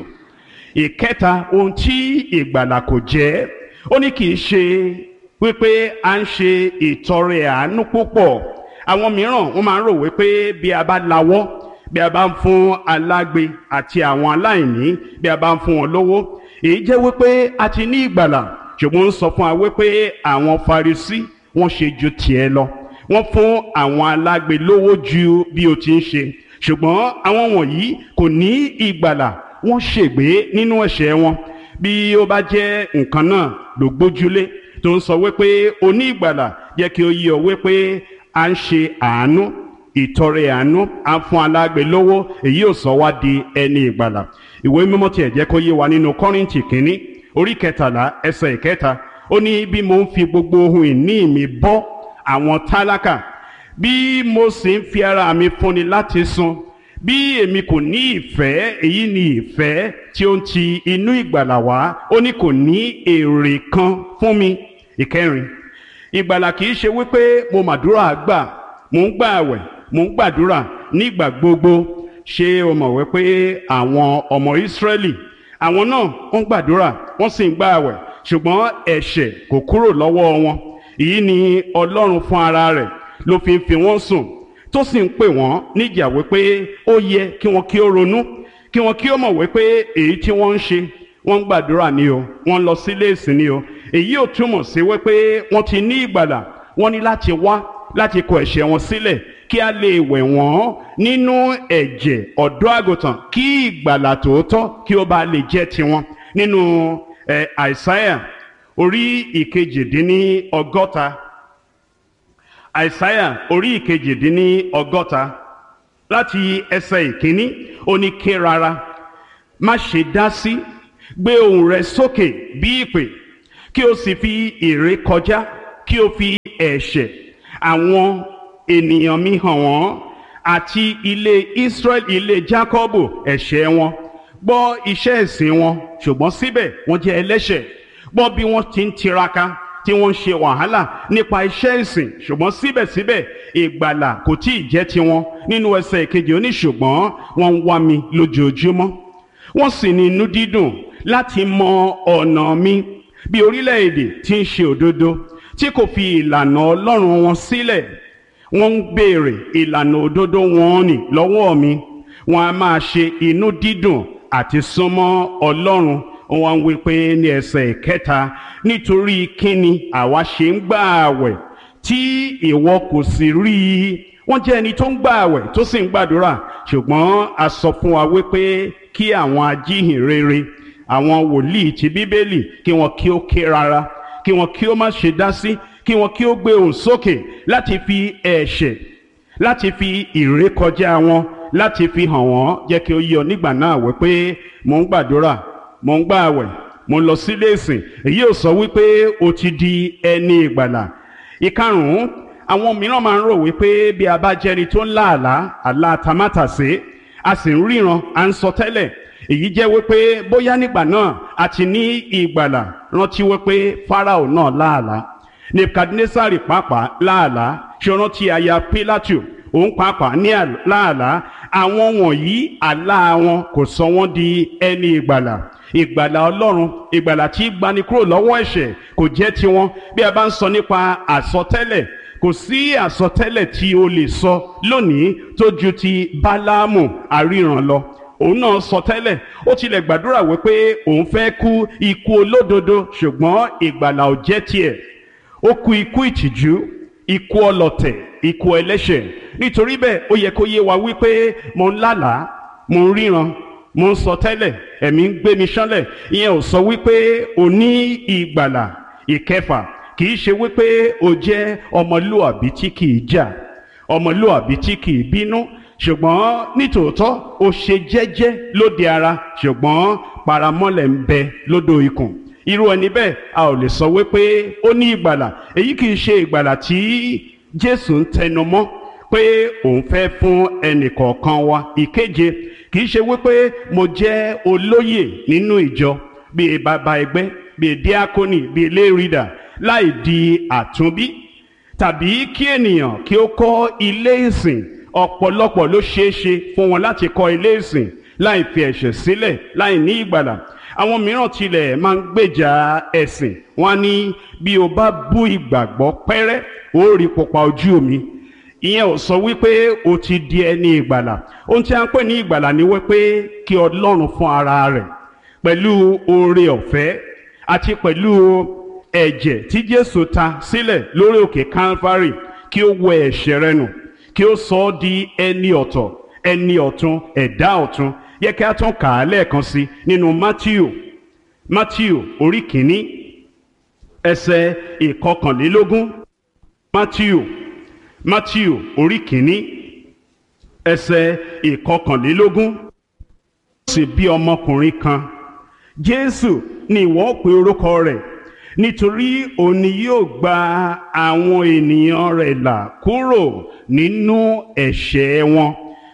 ìkẹta, ohun tí ìgbàlà kò jẹ́, ó ní kì í ṣe wípé a ń ṣe ìtọrẹ àánú púpọ̀. àwọn mìíràn wọ́n máa ń rò wípé bí a bá lawọ́, bí a bá ń fún alágbe àti àwọn aláìní, bí a bá ń fún wọn lówó, èyí jẹ́ wípé a ti ní ìgbàlà. ṣùgbọ́n ó ń sọ fún wa wípé àwọn Farisí wọ́n ṣe ju tiẹ̀ lọ, wọ́n fún àwọn alágbe lówó ju bí o ti ń ṣe. ṣùgbọ́n àwọn wọ̀nyí kò ní ìgbàlà, wọ́n ṣègbé nínú ẹ̀ṣẹ̀ wọn. bí ó bá jẹ́ nǹkan náà ló gbójúlé tó ń sọ wípé o ní ìgbàlà, jẹ́ kí ó yé ọ wípé à ń ṣe àánú, ìtọrẹ àánú, à ń fún alágbe lówó, èyí ò sọ wá di ẹni ìgbàlà. ìwé mímọ́ tiẹ̀ jẹ́ kó yé wa nínú Kọ́ríńtì kínní orí kẹtàlá ẹsẹ̀ ìkẹta, ó ní bí mo ń fi gbogbo ohun ìní mi bọ́ àwọn tálákà, bí mo sì ń fi ara mi fúnni láti sun, bí èmi kò ní ìfẹ́, èyí ni ìfẹ́ tí ó ń ti inú ìgbàlà wá, ó ní kò ní èrè kan fún mi. ìkẹrin, ìgbàlà kì í ṣe wípé mo màdúrà gbà, mo ń gbà àwẹ̀, mo ń gbàdúrà nígbà gbogbo. ṣé o mọ̀ wípé àwọn ọmọ Ísírẹ́lì, àwọn náà wọ́n gbàdúrà, wọ́n sì ń gbà àwẹ̀, ṣùgbọ́n ẹ̀ṣẹ̀ kò kúrò lọ́wọ́ wọn. èyí ni Ọlọ́run fún ara rẹ̀ ló fi ń fi wọ́n sùn, tó sì ń pè wọ́n níjà wípé ó yẹ kí wọ́n kí ó ronú, kí wọ́n kí ó mọ̀ wípé èyí tí wọ́n ń ṣe, wọ́n ń gbàdúrà ni o, wọ́n ń lọ sílé ìsìn ni o. èyí ò túmọ̀ sí wípé wọ́n ti ní ìgbàlà. wọ́n ní láti wá láti kọ ẹ̀ṣẹ̀ wọn sílẹ̀ kí a lè wẹ̀ wọ́n nínú ẹ̀jẹ̀ ọ̀dọ́ àgùntàn, kí ìgbàlà tòótọ́ kí ó bá lè jẹ́ tiwọn. nínú ẹ̀ Àìsáyà orí ìkejìdínní ọgọ́ta, Àìsáyà orí ìkejìdínní ọgọ́ta láti ẹsẹ̀ ìkíní, ó ní ké rárá, má ṣe dá sí, gbé ohùn rẹ sókè bí ìpè, kí o sì fi ìrékọjá, kí o fi ẹ̀ṣẹ̀ àwọn ènìyàn mi hàn wọ́n, àti ilé Ísírẹ́lì, ilé Jákọ́bù ẹ̀ṣẹ̀ wọn. gbọ́ iṣẹ́ ẹ̀sìn wọn, ṣùgbọ́n síbẹ̀ wọ́n jẹ́ ẹlẹ́ṣẹ̀. gbọ́ bí wọ́n ti ń tiraka, tí wọ́n ń ṣe wàhálà nípa iṣẹ́ ìsìn, ṣùgbọ́n síbẹ̀síbẹ̀ ìgbàlà kò tí ì jẹ́ tiwọn. nínú ẹsẹ̀ ìkejì ó ní ṣùgbọ́n wọ́n ń wá mi lójoojúmọ́, wọ́n sì ní inú dídùn láti mọ ọ̀nà mi, bí orílẹ̀-èdè tí ń ṣe òdodo, tí kò fi ìlànà Ọlọ́run wọn sílẹ̀. wọ́n ń béèrè ìlànà òdodo wọn nì lọ́wọ́ mi, wọ́n á máa ṣe inú dídùn àti súnmọ́ Ọlọ́run. wọ́n ń wí pé ní ẹsẹ̀ ìkẹta, nítorí kíni àwa ṣe ń gbà àwẹ̀ tí ìwọ kò sì rí i. wọ́n jẹ́ ẹni tó ń gbà àwẹ̀ tó sì ń gbàdúrà, ṣùgbọ́n a sọ fún wa wípé kí àwọn ajíhìnrere, àwọn wòlíì ti Bíbélì, kí wọ́n kí ó ké rárá, kí wọ́n kí ó má ṣe dá sí, kí wọ́n kí ó gbé ohùn sókè láti fi ẹ̀ṣẹ̀ láti fi ìrékọjá wọn láti fi hàn wọ́n, jẹ́ kí ó yé ọ nígbà náà wípé mò ń gbàdúrà, mò ń gbààwẹ̀, mò ń lọ sílé ìsìn. Èyí ò sọ wípé o ti di ẹni ìgbàlà. Ìkarùn-ún, àwọn mìíràn máa ń rò wípé bí a bá jẹ́ni tó ń lá àlá àlá tamátàsé, a sì ń ríran, à ń sọ tẹ́lẹ̀, èyí jẹ́ wípé bóyá nígbà náà a ti ní ìgbàlà. Rántí wípé Fáráò náà lá àlá, Nebukadnesari pàápàá lá àlá, ṣe rántí aya Pílátù, òun pàápàá ní lá àlá. Àwọn wọ̀nyí àlá wọn kò sọ wọ́n di ẹni ìgbàlà. Ìgbàlà Ọlọ́run, ìgbàlà tí gbani kúrò lọ́wọ́ ẹ̀ṣẹ̀, kò jẹ́ tiwọn. Bí a bá ń sọ nípa àsọtẹ́lẹ̀, kò sí àsọtẹ́lẹ̀ tí o lè sọ lónìí tó ju ti Báláámù aríran lọ. Òun náà sọ tẹ́lẹ̀, ó tilẹ̀ gbàdúrà wípé òun fẹ́ kú ikú olódodo, ṣùgbọ́n ìgbàlà ò jẹ́ tiẹ̀. Ó kú ikú ìtìjú, ikú ọlọ̀tẹ̀, ikú ẹlẹ́ṣẹ̀. Nítorí bẹ́ẹ̀ ó yẹ kó yé wa wípé mo ń lálàá, mo ń ríran, mo ń sọ tẹ́lẹ̀, ẹ̀mí ń gbé mi ṣánlẹ̀. Ìyẹn ò sọ wípé o ní ìgbàlà. Ìkẹfà, kì í ṣe wípé o jẹ́ ọmọlúàbí tí kì í jà, ọmọlúàbí tí kì í bínú, ṣùgbọ́n nítòótọ́ o ṣe jẹ́jẹ́ lóde ara, ṣùgbọ́n paramọ́lẹ̀ ń bẹ lódò ikùn. Irú ẹni bẹ́ẹ̀ a ò lè sọ wípé ó ní ìgbàlà. Èyí kì í ṣe ìgbàlà tí Jésù ń tẹnu mọ́ pé òun fẹ́ fún ẹnì kọ̀ọ̀kan wa. Ìkeje, kì í ṣe wípé mo jẹ́ olóyè nínú ìjọ, bíi bàbá ẹgbẹ́, bíi díákónì, bíi lérìdà, láì di àtúnbí, tàbí kí ènìyàn kí ó kọ́ ilé ìsìn. Ọ̀pọ̀lọpọ̀ ló ṣeé ṣe fún wọn láti kọ́ ilé ìsìn láì fi ẹ̀ṣẹ̀ sílẹ̀, láì ní ìgbàlà. Àwọn mìíràn tilẹ̀ máa ń gbèjà ẹ̀sìn. Wọ́n ní bí o bá bú ìgbàgbọ́ pẹ́rẹ́, ó rí pupa ojú mi. Ìyẹn ò sọ wípé o ti di ẹni ìgbàlà. Ohun tí a ń pè ní ìgbàlà ni wípé kí Ọlọ́run fún ara rẹ̀ pẹ̀lú oore ọ̀fẹ́ àti pẹ̀lú ẹ̀jẹ̀ tí Jésù ta sílẹ̀ lórí òkè Calvary, kí ó wẹ ẹ̀ṣẹ̀ rẹ nù, kí ó sọ ọ́ di ẹni ọ̀tọ̀, ẹni ọ̀tun, ẹ̀dá ọ̀tun. Yẹ kí a tún kà á lẹ́ẹ̀kan sí nínú Mátíù, Mátíù orí kìíní ẹsẹ̀ ìkọkànlélógún. Mátíù, Mátíù orí kìíní ẹsẹ̀ ìkọkànlélógún. Sì bí ọmọkùnrin kan, Jésù ni ìwọ pe orúkọ rẹ̀, nítorí òun ni yóò gba àwọn ènìyàn rẹ̀ là kúrò nínú ẹ̀ṣẹ̀ wọn.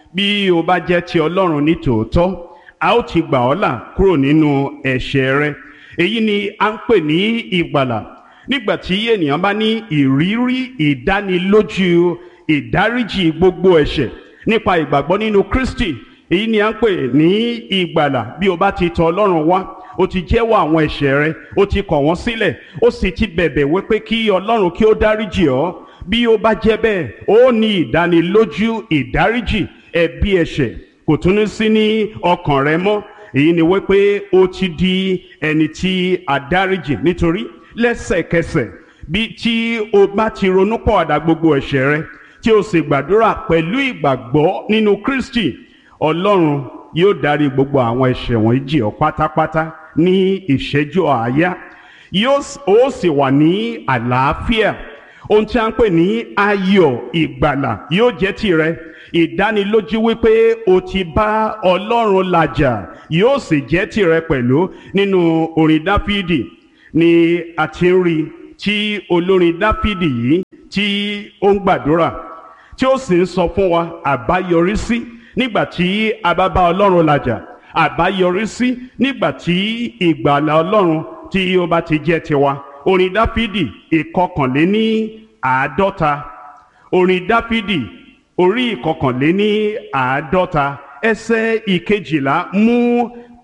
Bí o bá jẹ́ ti Ọlọ́run ní tòótọ́, a ó ti gbà ọ́ là kúrò nínú ẹ̀ṣẹ̀ rẹ. Èyí ni a ń pè ní ìgbàlà. Nígbà tí ènìyàn bá ní ìrírí ìdánilójú ìdáríjì gbogbo ẹ̀ṣẹ̀ nípa ìgbàgbọ́ nínú Kristi, èyí ni a ń pè ní ìgbàlà. Bí o bá ti tọ̀ Ọlọ́run wá, o ti jẹ́wọ́ àwọn ẹ̀ṣẹ̀ rẹ, o ti kọ̀ wọ́n sílẹ̀, o sì ti bẹ̀bẹ̀ wípé kí Ọlọ́run kí ó dáríjì ọ́. Bí o bá jẹ́ bẹ́ẹ̀, ó ní ìdánilójú ìdáríjì ẹ̀bi ẹ̀ṣẹ̀, kò tún ní sí ní ọkàn rẹ mọ́. Èyí ni wípé o ti di ẹni tí a dáríjì, nítorí lẹ́sẹ̀kẹsẹ̀ bí tí o bá ti ronúpọ̀àdà gbogbo ẹ̀ṣẹ̀ rẹ, tí o sì gbàdúrà pẹ̀lú ìgbàgbọ́ nínú Kristi, Ọlọ́run yóò dárí gbogbo àwọn ẹ̀ṣẹ̀ wọ̀nyí jì ọ́ pátápátá ní ìṣẹ́jú àáyá. Yóò ó sì wà ní àlàáfíà. Ohun tí a ń pè ní ayọ̀ ìgbàlà yóò jẹ́ tìrẹ. Ìdánilójú wípé o ti bá Ọlọ́run làjà yóò sì jẹ́ tìrẹ pẹ̀lú. Nínú orin Dáfídì ni a ti ń rí tí olórin Dáfídì yìí tí ó ń gbàdúrà, tí ó sì ń sọ fún wa àbáyọrísí nígbà tí a bá bá Ọlọ́run làjà, àbáyọrísí nígbà tí ìgbàlà Ọlọ́run tí ó bá ti jẹ́ tiwa. Orin Dáfídì ìkọkànléní àádọ́ta, orin Dáfídì orí ìkọkànléní àádọ́ta ẹsẹ̀ ìkejìlá. Mú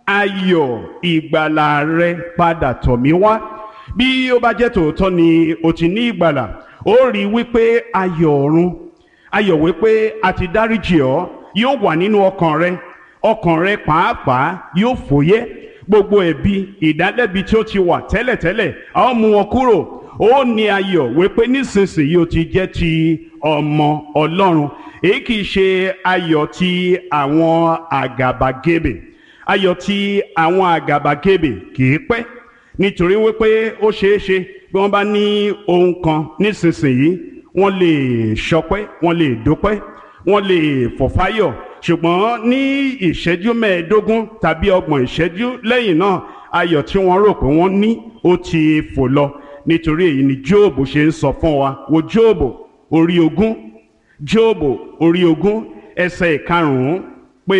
ayọ̀ ìgbàlà rẹ padà tọ̀ mí wá. Bí ó bá jẹ́ tòótọ́ ni o ti ní ìgbàlà, ó rí wípé ayọ̀ ọ̀run, ayọ̀ wípé a ti dáríjì ọ́ yóò wà nínú ọkàn rẹ. Ọkàn rẹ pàápàá yóò fòyẹ́. Gbogbo ẹ̀bi ìdálẹ́bi tí ó ti wà tẹ́lẹ̀tẹ́lẹ̀, a ó mú wọn kúrò. Ó ní ayọ̀ wípé nísinsìnyí o ti jẹ́ ti ọmọ Ọlọ́run. Èyí kìí ṣe ayọ̀ ti àwọn àgàbàgebè. Ayọ̀ ti àwọn àgàbàgebè kìí pẹ́, nítorí wípé ó ṣeé ṣe bí wọ́n bá ní ohun kan nísinsìnyí, wọ́n lè ṣọpẹ́ wọ́n lè dúpẹ́ wọ́n lè fọ̀fáyọ̀, ṣùgbọ́n ní ìṣẹ́jú mẹ́ẹ̀ẹ́dógún tàbí ọgbọ̀n ìṣẹ́jú lẹ́yìn náà ayọ̀ tí wọ́n rò pé wọ́n ní ó ti fò lọ. Nítorí èyí ni Jóòbù ṣe ń sọ fún wa, wo Jóòbù orí ogún Jóòbù orí ogún ẹsẹ̀ ìkarùn-ún pé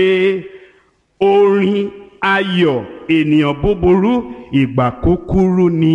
orin ayọ̀ ènìyàn búburú ìgbà kúkúrú ni,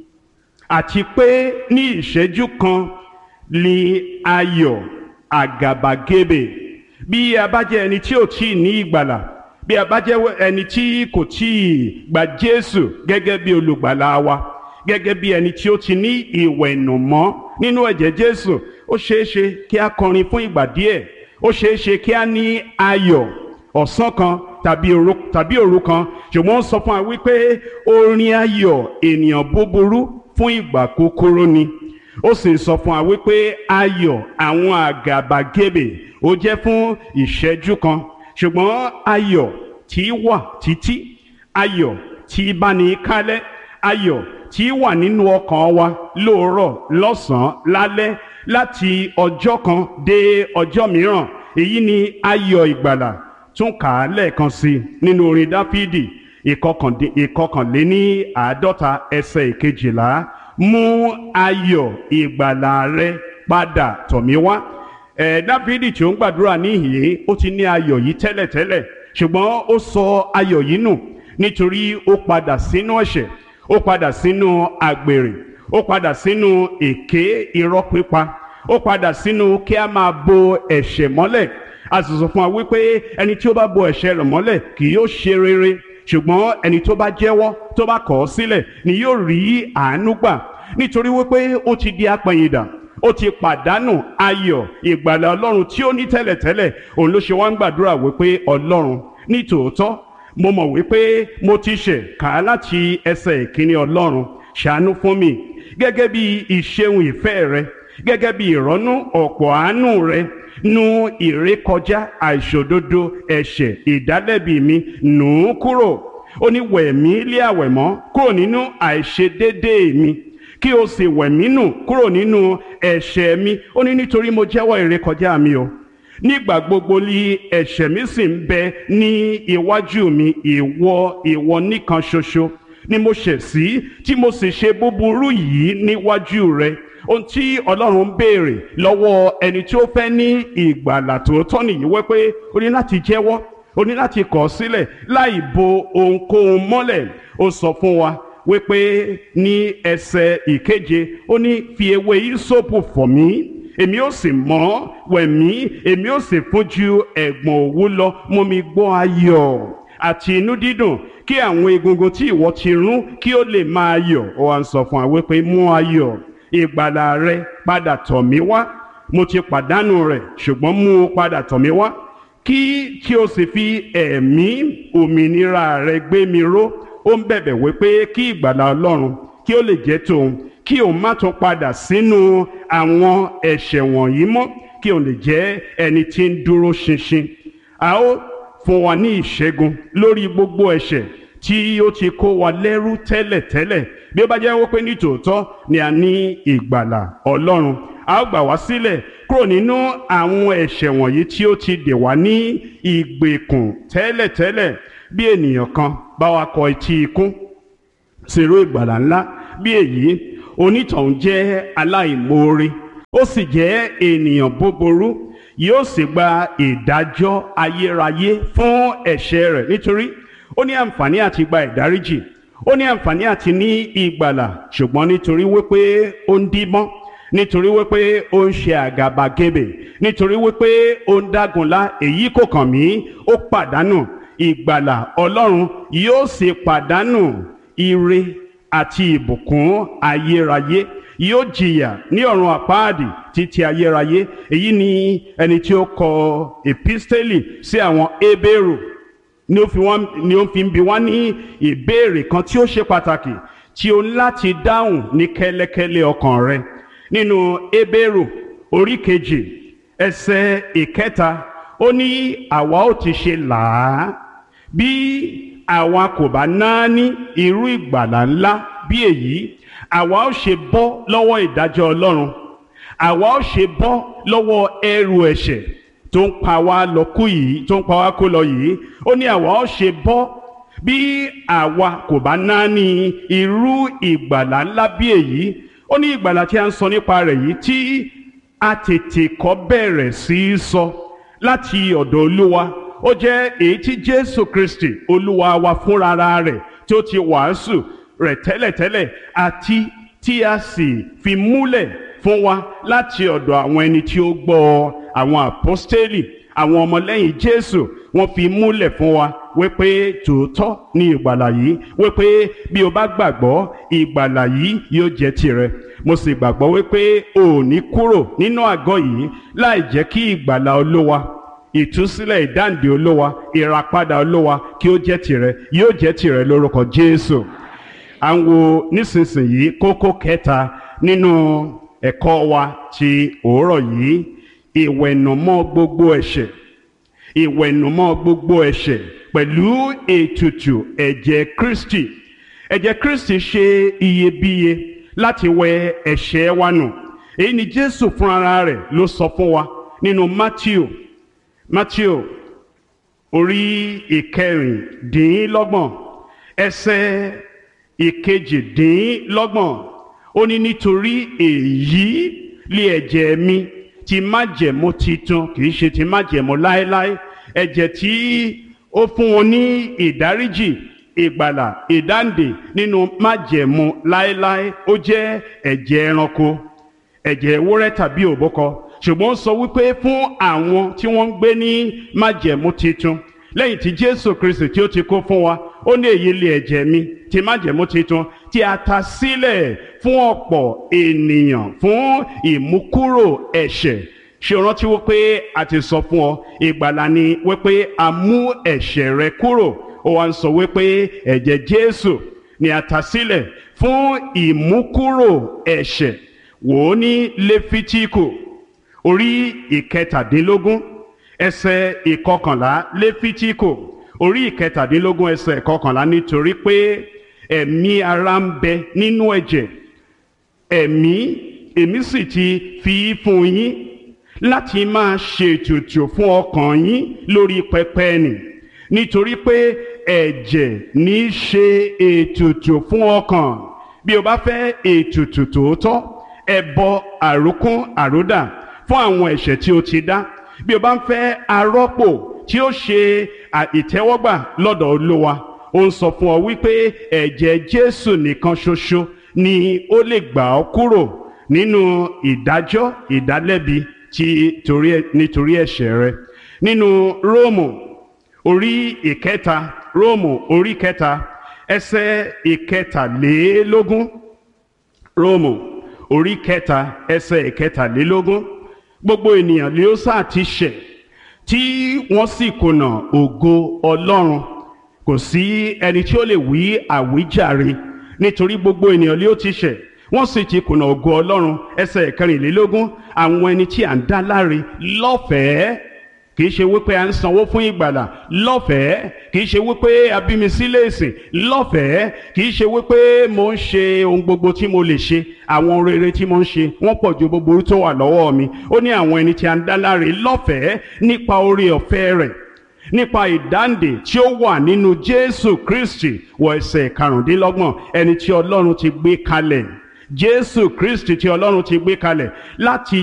àti pé ní ìṣẹ́jú kan ni ayọ̀ àgàbàgebè. Bí a bá jẹ́ ẹni tí ò tí ì ní ìgbàlà, bí a bá jẹ́ ẹni tí kò tí ì gba Jésù gẹ́gẹ́ bí olùgbàlà wa, gẹ́gẹ́ bí ẹni tí ó ti ní ìwẹ̀nùmọ́ nínú ẹ̀jẹ̀ Jésù, ó ṣeé ṣe kí a kọrin fún ìgbà díẹ̀, ó ṣeé ṣe kí a ní ayọ̀ ọ̀sán kan tàbí òru tàbí òru kan, ṣùgbọ́n ó sọ fún wa wípé orin ayọ̀ ènìyàn búburú fún ìgbà kúkúrú ni. Ó sì sọ fún wa wípé ayọ̀ àwọn àgàbàgebè ó jẹ́ fún ìṣẹ́jú kan, ṣùgbọ́n ayọ̀ tí wà títí, ayọ̀ tí bá ní kálẹ̀, ayọ̀ tí wà nínú ọkàn wa lóòrọ̀ lọ́sàn-án lálẹ́ láti ọjọ́ kan dé ọjọ́ mìíràn, èyí ni ayọ̀ ìgbàlà. Tún kà á lẹ́ẹ̀kan sí i nínú orin Dáfídì ìkọkànléní àádọ́ta ẹsẹ̀ ìkejìlá, mú ayọ̀ ìgbàlà rẹ padà tọ̀ mí wá. ẹ̀ Dáfídì tí ó ń gbàdúrà níhìn-ín ó ti ní ayọ̀ yìí tẹ́lẹ̀tẹ́lẹ̀, ṣùgbọ́n ó sọ ayọ̀ yìí nù nítorí ó padà sínú ẹ̀ṣẹ̀, ó padà sínú àgbèrè, ó padà sínú èké irọ́ pípa, ó padà sínú kí a máa bo ẹ̀ṣẹ̀ mọ́lẹ̀. A sì sọ fún wa wípé ẹni tí ó bá bo ẹ̀ṣẹ̀ rẹ̀ mọ́lẹ̀ kì yóò ṣe rere, ṣùgbọ́n ẹni tó bá jẹ́wọ́ tó bá kọ̀ ọ́ sílẹ̀ ni yóò rí àánú gbà. Nítorí wípé ó ti di apẹ̀yìndà, ó ti pàdánù ayọ̀ ìgbàlà Ọlọ́run tí ó ní tẹ́lẹ̀tẹ́lẹ̀. Òun ló ṣe wá ń gbàdúrà wípé Ọlọ́run ní tòótọ́ mo mọ̀ wípé mo ti ṣẹ̀, kà á láti ẹsẹ̀ ìkíní, Ọlọ́run ṣàánú fún mi gẹ́gẹ́ bí ìṣeun ìfẹ́ rẹ, gẹ́gẹ́ bí ìrọ́nú ọ̀pọ̀ àánú rẹ, nu ìrékọjá àìṣòdodo ẹ̀ṣẹ̀ ìdálẹ́bi mi, nù ú kúrò. Ó ní wẹ̀ mí lé àwẹ̀mọ́ kúrò nínú àìṣedéédéé mi, kí o sì wẹ̀ mí nù kúrò nínú ẹ̀ṣẹ̀ mi. Ó ní nítorí mo jẹ́wọ́ ìrékọjá mi o, nígbà gbogbo ni ẹ̀ṣẹ̀ mi sì ń bẹ ní iwájú mi, ìwọ ìwọ nìkan ṣoṣo ni mo ṣẹ̀ sí, tí mo sì ṣe búburú yìí níwájú rẹ. Ohun tí Ọlọ́run ń béèrè lọ́wọ́ ẹni tí ó fẹ́ ní ìgbàlà tòótọ́ nìyí, wípé ó ní láti jẹ́wọ́, ó ní láti kọ̀ sílẹ̀ láì bo ohunkóhun mọ́lẹ̀. Ó sọ fún wa wípé ní ẹsẹ̀ ìkeje, ó ní fi ewé ìsopù fọ̀ mí, èmi ó sì mọ́, wẹ̀ mí, èmi ó sì fún ju ẹ̀gbọ̀n òwú lọ, mú mi gbọ́ ayọ̀ àti inú dídùn, kí àwọn egungun tí ìwọ ti rún kí ó lè máa yọ̀. Ó wá ń sọ fún wa wípé mú ayọ̀ ìgbàlà rẹ padà tọ̀ mí wá, mo ti pàdánù rẹ̀ ṣùgbọ́n mú o padà tọ̀ mí wá, kí kí o sì fi ẹ̀mí òmìnira rẹ gbé mi ró. Ó ń bẹ̀bẹ̀ wípé kí ìgbàlà Ọlọ́run kí ó lè jẹ́ tòun, kí òun má tún padà sínú àwọn ẹ̀ṣẹ̀ wọ̀nyí mọ́, kí òun lè jẹ́ ẹni tí ń dúró ṣinṣin. A ó fún wa ní ìṣẹ́gun lórí gbogbo ẹ̀ṣẹ̀ tí ó ti kó wa lẹ́rú tẹ́lẹ̀tẹ́lẹ̀. Bí ó bá jẹ́ wípé ní tòótọ́ ni a ní ìgbàlà Ọlọ́run, a ó gbà wá sílẹ̀ kúrò nínú àwọn ẹ̀ṣẹ̀ wọ̀nyí tí ó ti dè wá ní ìgbèkùn tẹ́lẹ̀tẹ́lẹ̀. Bí ènìyàn kan bá wa kọ etí ikún sírú ìgbàlà ńlá bí èyí, onítọ̀hún jẹ́ aláìmoore, ó sì jẹ́ ènìyàn búburú, yóò sì gba ìdájọ́ ayérayé fún ẹ̀ṣẹ̀ rẹ̀. Nítorí ó ní àǹfààní àti gba ìdáríjì, ó ní àǹfààní àti ní ìgbàlà, ṣùgbọ́n nítorí wípé ó ń díbọ́n, nítorí wípé ó ń ṣe àgàbàgebè, nítorí wípé ó ń dágunlá, èyí kò kàn mí, ó pàdánù ìgbàlà Ọlọ́run, yóò sì pàdánù ire àti ìbùkún ayérayé, yóò jìyà ní ọ̀run àpáàdì títí ayérayé. Èyí ni ẹni tí ó kọ episteli sí àwọn Hébérù ni ó fi wọ́n ni ó fi ń bi wọ́n ní ìbéèrè kan tí ó ṣe pàtàkì tí o ní láti dáhùn ní kẹ́lẹ́kẹ́lẹ́ ọkàn rẹ. Nínú Hébérù orí kejì ẹsẹ̀ ìkẹta, ó ní àwa ó ti ṣe làá bí àwa kò bá náání irú ìgbàlà ńlá bí èyí, àwa ó ṣe bọ́ lọ́wọ́ ìdájọ́ Ọlọ́run, àwa ó ṣe bọ́ lọ́wọ́ ẹrù ẹ̀ṣẹ̀ tó ń pa wá lọ kú yìí tó ń pa wá kó lọ yìí. Ó ní àwa ó ṣe bọ́ bí àwa kò bá náání irú ìgbàlà ńlá bí èyí. Ó ní ìgbàlà tí a ń sọ nípa rẹ̀ yìí tí a tètè kọ́ bẹ̀rẹ̀ sí í sọ láti ọ̀dọ̀ Olúwa. Ó jẹ́ èyí tí Jésù Kristi Olúwa wa fúnra rẹ̀ tí ó ti wàásù rẹ̀ tẹ́lẹ̀tẹ́lẹ̀ àti tí a sì fi múlẹ̀ fún wa láti ọ̀dọ̀ àwọn ẹni tí ó gbọ́, àwọn àpọ́stélì, àwọn ọmọlẹ́yìn Jésù. Wọ́n fi múlẹ̀ fún wa wípé tòótọ́ ni ìgbàlà yìí, wípé bí o bá gbàgbọ́ ìgbàlà yìí yóò jẹ́ tirẹ̀. Mo sì gbàgbọ́ wípé o ò ní kúrò nínú àgọ́ yìí láì jẹ́ kí ìgbàlà Olúwa, ìtúsílẹ̀, ìdáǹdè Olúwa, ìràpadà Olúwa kí ó jẹ́ tirẹ̀, yóò jẹ́ tirẹ̀ lórúkọ Jésù. À ń wo nísinsìnyí kókó kẹta nínú ẹ̀kọ́ wa ti òórọ̀ yìí, ìwẹ̀nùmọ́ gbogbo ẹ̀ṣẹ̀. Ìwẹ̀nùmọ́ gbogbo ẹ̀ṣẹ̀ pẹ̀lú ètùtù ẹ̀jẹ̀ Kristi. Ẹ̀jẹ̀ Kristi ṣe iyebíye láti wẹ ẹ̀ṣẹ̀ wa nù. Èyí ni Jésù fúnra rẹ̀ ló sọ fún wa nínú Matthew Matthew orí ìkẹrìndínlọ́gbọ̀n ẹsẹ̀ ìkejìdínlọ́gbọ̀n. Ó ní nítorí èyí lé ẹ̀jẹ̀ mi ti májẹ̀mú titun, kì í ṣe ti májẹ̀mú láéláé, ẹ̀jẹ̀ tí ó fún wọn ní ìdáríjì, ìgbàlà, ìdáǹdè nínú májẹ̀mú láéláé. Ó jẹ́ ẹ̀jẹ̀ ẹranko, ẹ̀jẹ̀ ewúrẹ́ tàbí òbúkọ, ṣùgbọ́n ó sọ wípé fún àwọn tí wọ́n ń gbé ní májẹ̀mú titun lẹ́yìn tí Jésù Kristi tí ó ti kó fún wa. Ó ní èyí lé ẹ̀jẹ̀ mi ti májẹ̀mú titun tí a ta sílẹ̀ fún ọ̀pọ̀ ènìyàn fún ìmúkúrò ẹ̀ṣẹ̀. Ṣé o rántí wípé a ti sọ fún ọ ìgbàlà ni wípé a mú ẹ̀ṣẹ̀ rẹ kúrò. Ó wá ń sọ wípé ẹ̀jẹ̀ Jésù ni a ta sílẹ̀ fún ìmúkúrò ẹ̀ṣẹ̀. Wò ó ní Léfítíkù orí ìkẹtàdínlógún ẹsẹ̀ ìkọkànlá. Léfítíkù orí ìkẹtàdínlógún ẹsẹ̀ ìkọkànlá. Nítorí pé ẹ̀mí ara ń bẹ nínú ẹ̀jẹ̀, ẹ̀mí èmi sì ti fi fún yín láti máa ṣètùtù fún ọkàn yín lórí pẹpẹ nì. Nítorí pé ẹ̀jẹ̀ ní í ṣe ètùtù fún ọkàn. Bí o bá fẹ́ ètùtù tòótọ́, ẹbọ àrókún àródà fún àwọn ẹ̀ṣẹ̀ tí o ti dá. Bí o bá ń fẹ́ arọ́pò tí ó ṣe ìtẹ́wọ́gbà lọ́dọ̀ Olúwa, ó ń sọ fún ọ wípé ẹ̀jẹ̀ Jésù nìkan ṣoṣo ni ó lè gbà ọ́ kúrò nínú ìdájọ́ ìdálẹ́bi tí torí nítorí ẹ̀ṣẹ̀ rẹ. Nínú Róòmù orí ìkẹta, Róòmù orí kẹta ẹsẹ̀ ìkẹtàlélógún. Róòmù orí kẹta ẹsẹ̀ ìkẹtàlélógún. Gbogbo ènìyàn ni ó sáà ti ṣẹ̀ tí wọ́n sì kùnà ògo Ọlọ́run. Kò sí ẹni tí ó lè wí àwíjàre, nítorí gbogbo ènìyàn ni ó ti ṣẹ̀ wọ́n sì ti kùnà ògo Ọlọ́run. Ẹsẹ̀ ìkẹrìnlélógún. Àwọn ẹni tí à ń dá láre lọ́fẹ̀ẹ́, kì í ṣe wípé à ń sanwó fún ìgbàlà, lọ́fẹ̀ẹ́. Kì í ṣe wípé a bí mi sílé ìsìn, lọ́fẹ̀ẹ́. Kì í ṣe wípé mo ń ṣe ohun gbogbo tí mo lè ṣe, àwọn rere tí mo ń ṣe wọ́n pọ̀ ju gbogbo tó wà lọ́wọ́ mi. Ó ní àwọn ẹni tí à ń dá láre lọ́fẹ̀ẹ́ nípa oore ọ̀fẹ́ rẹ̀, nípa ìdáǹdè tí ó wà nínú Jésù Kristi. Wọ ẹsẹ̀ karùndínlọ́gbọ̀n. Ẹni tí Ọlọ́run ti gbé kalẹ̀, Jésù Kristi tí Ọlọ́run ti gbé kalẹ̀ láti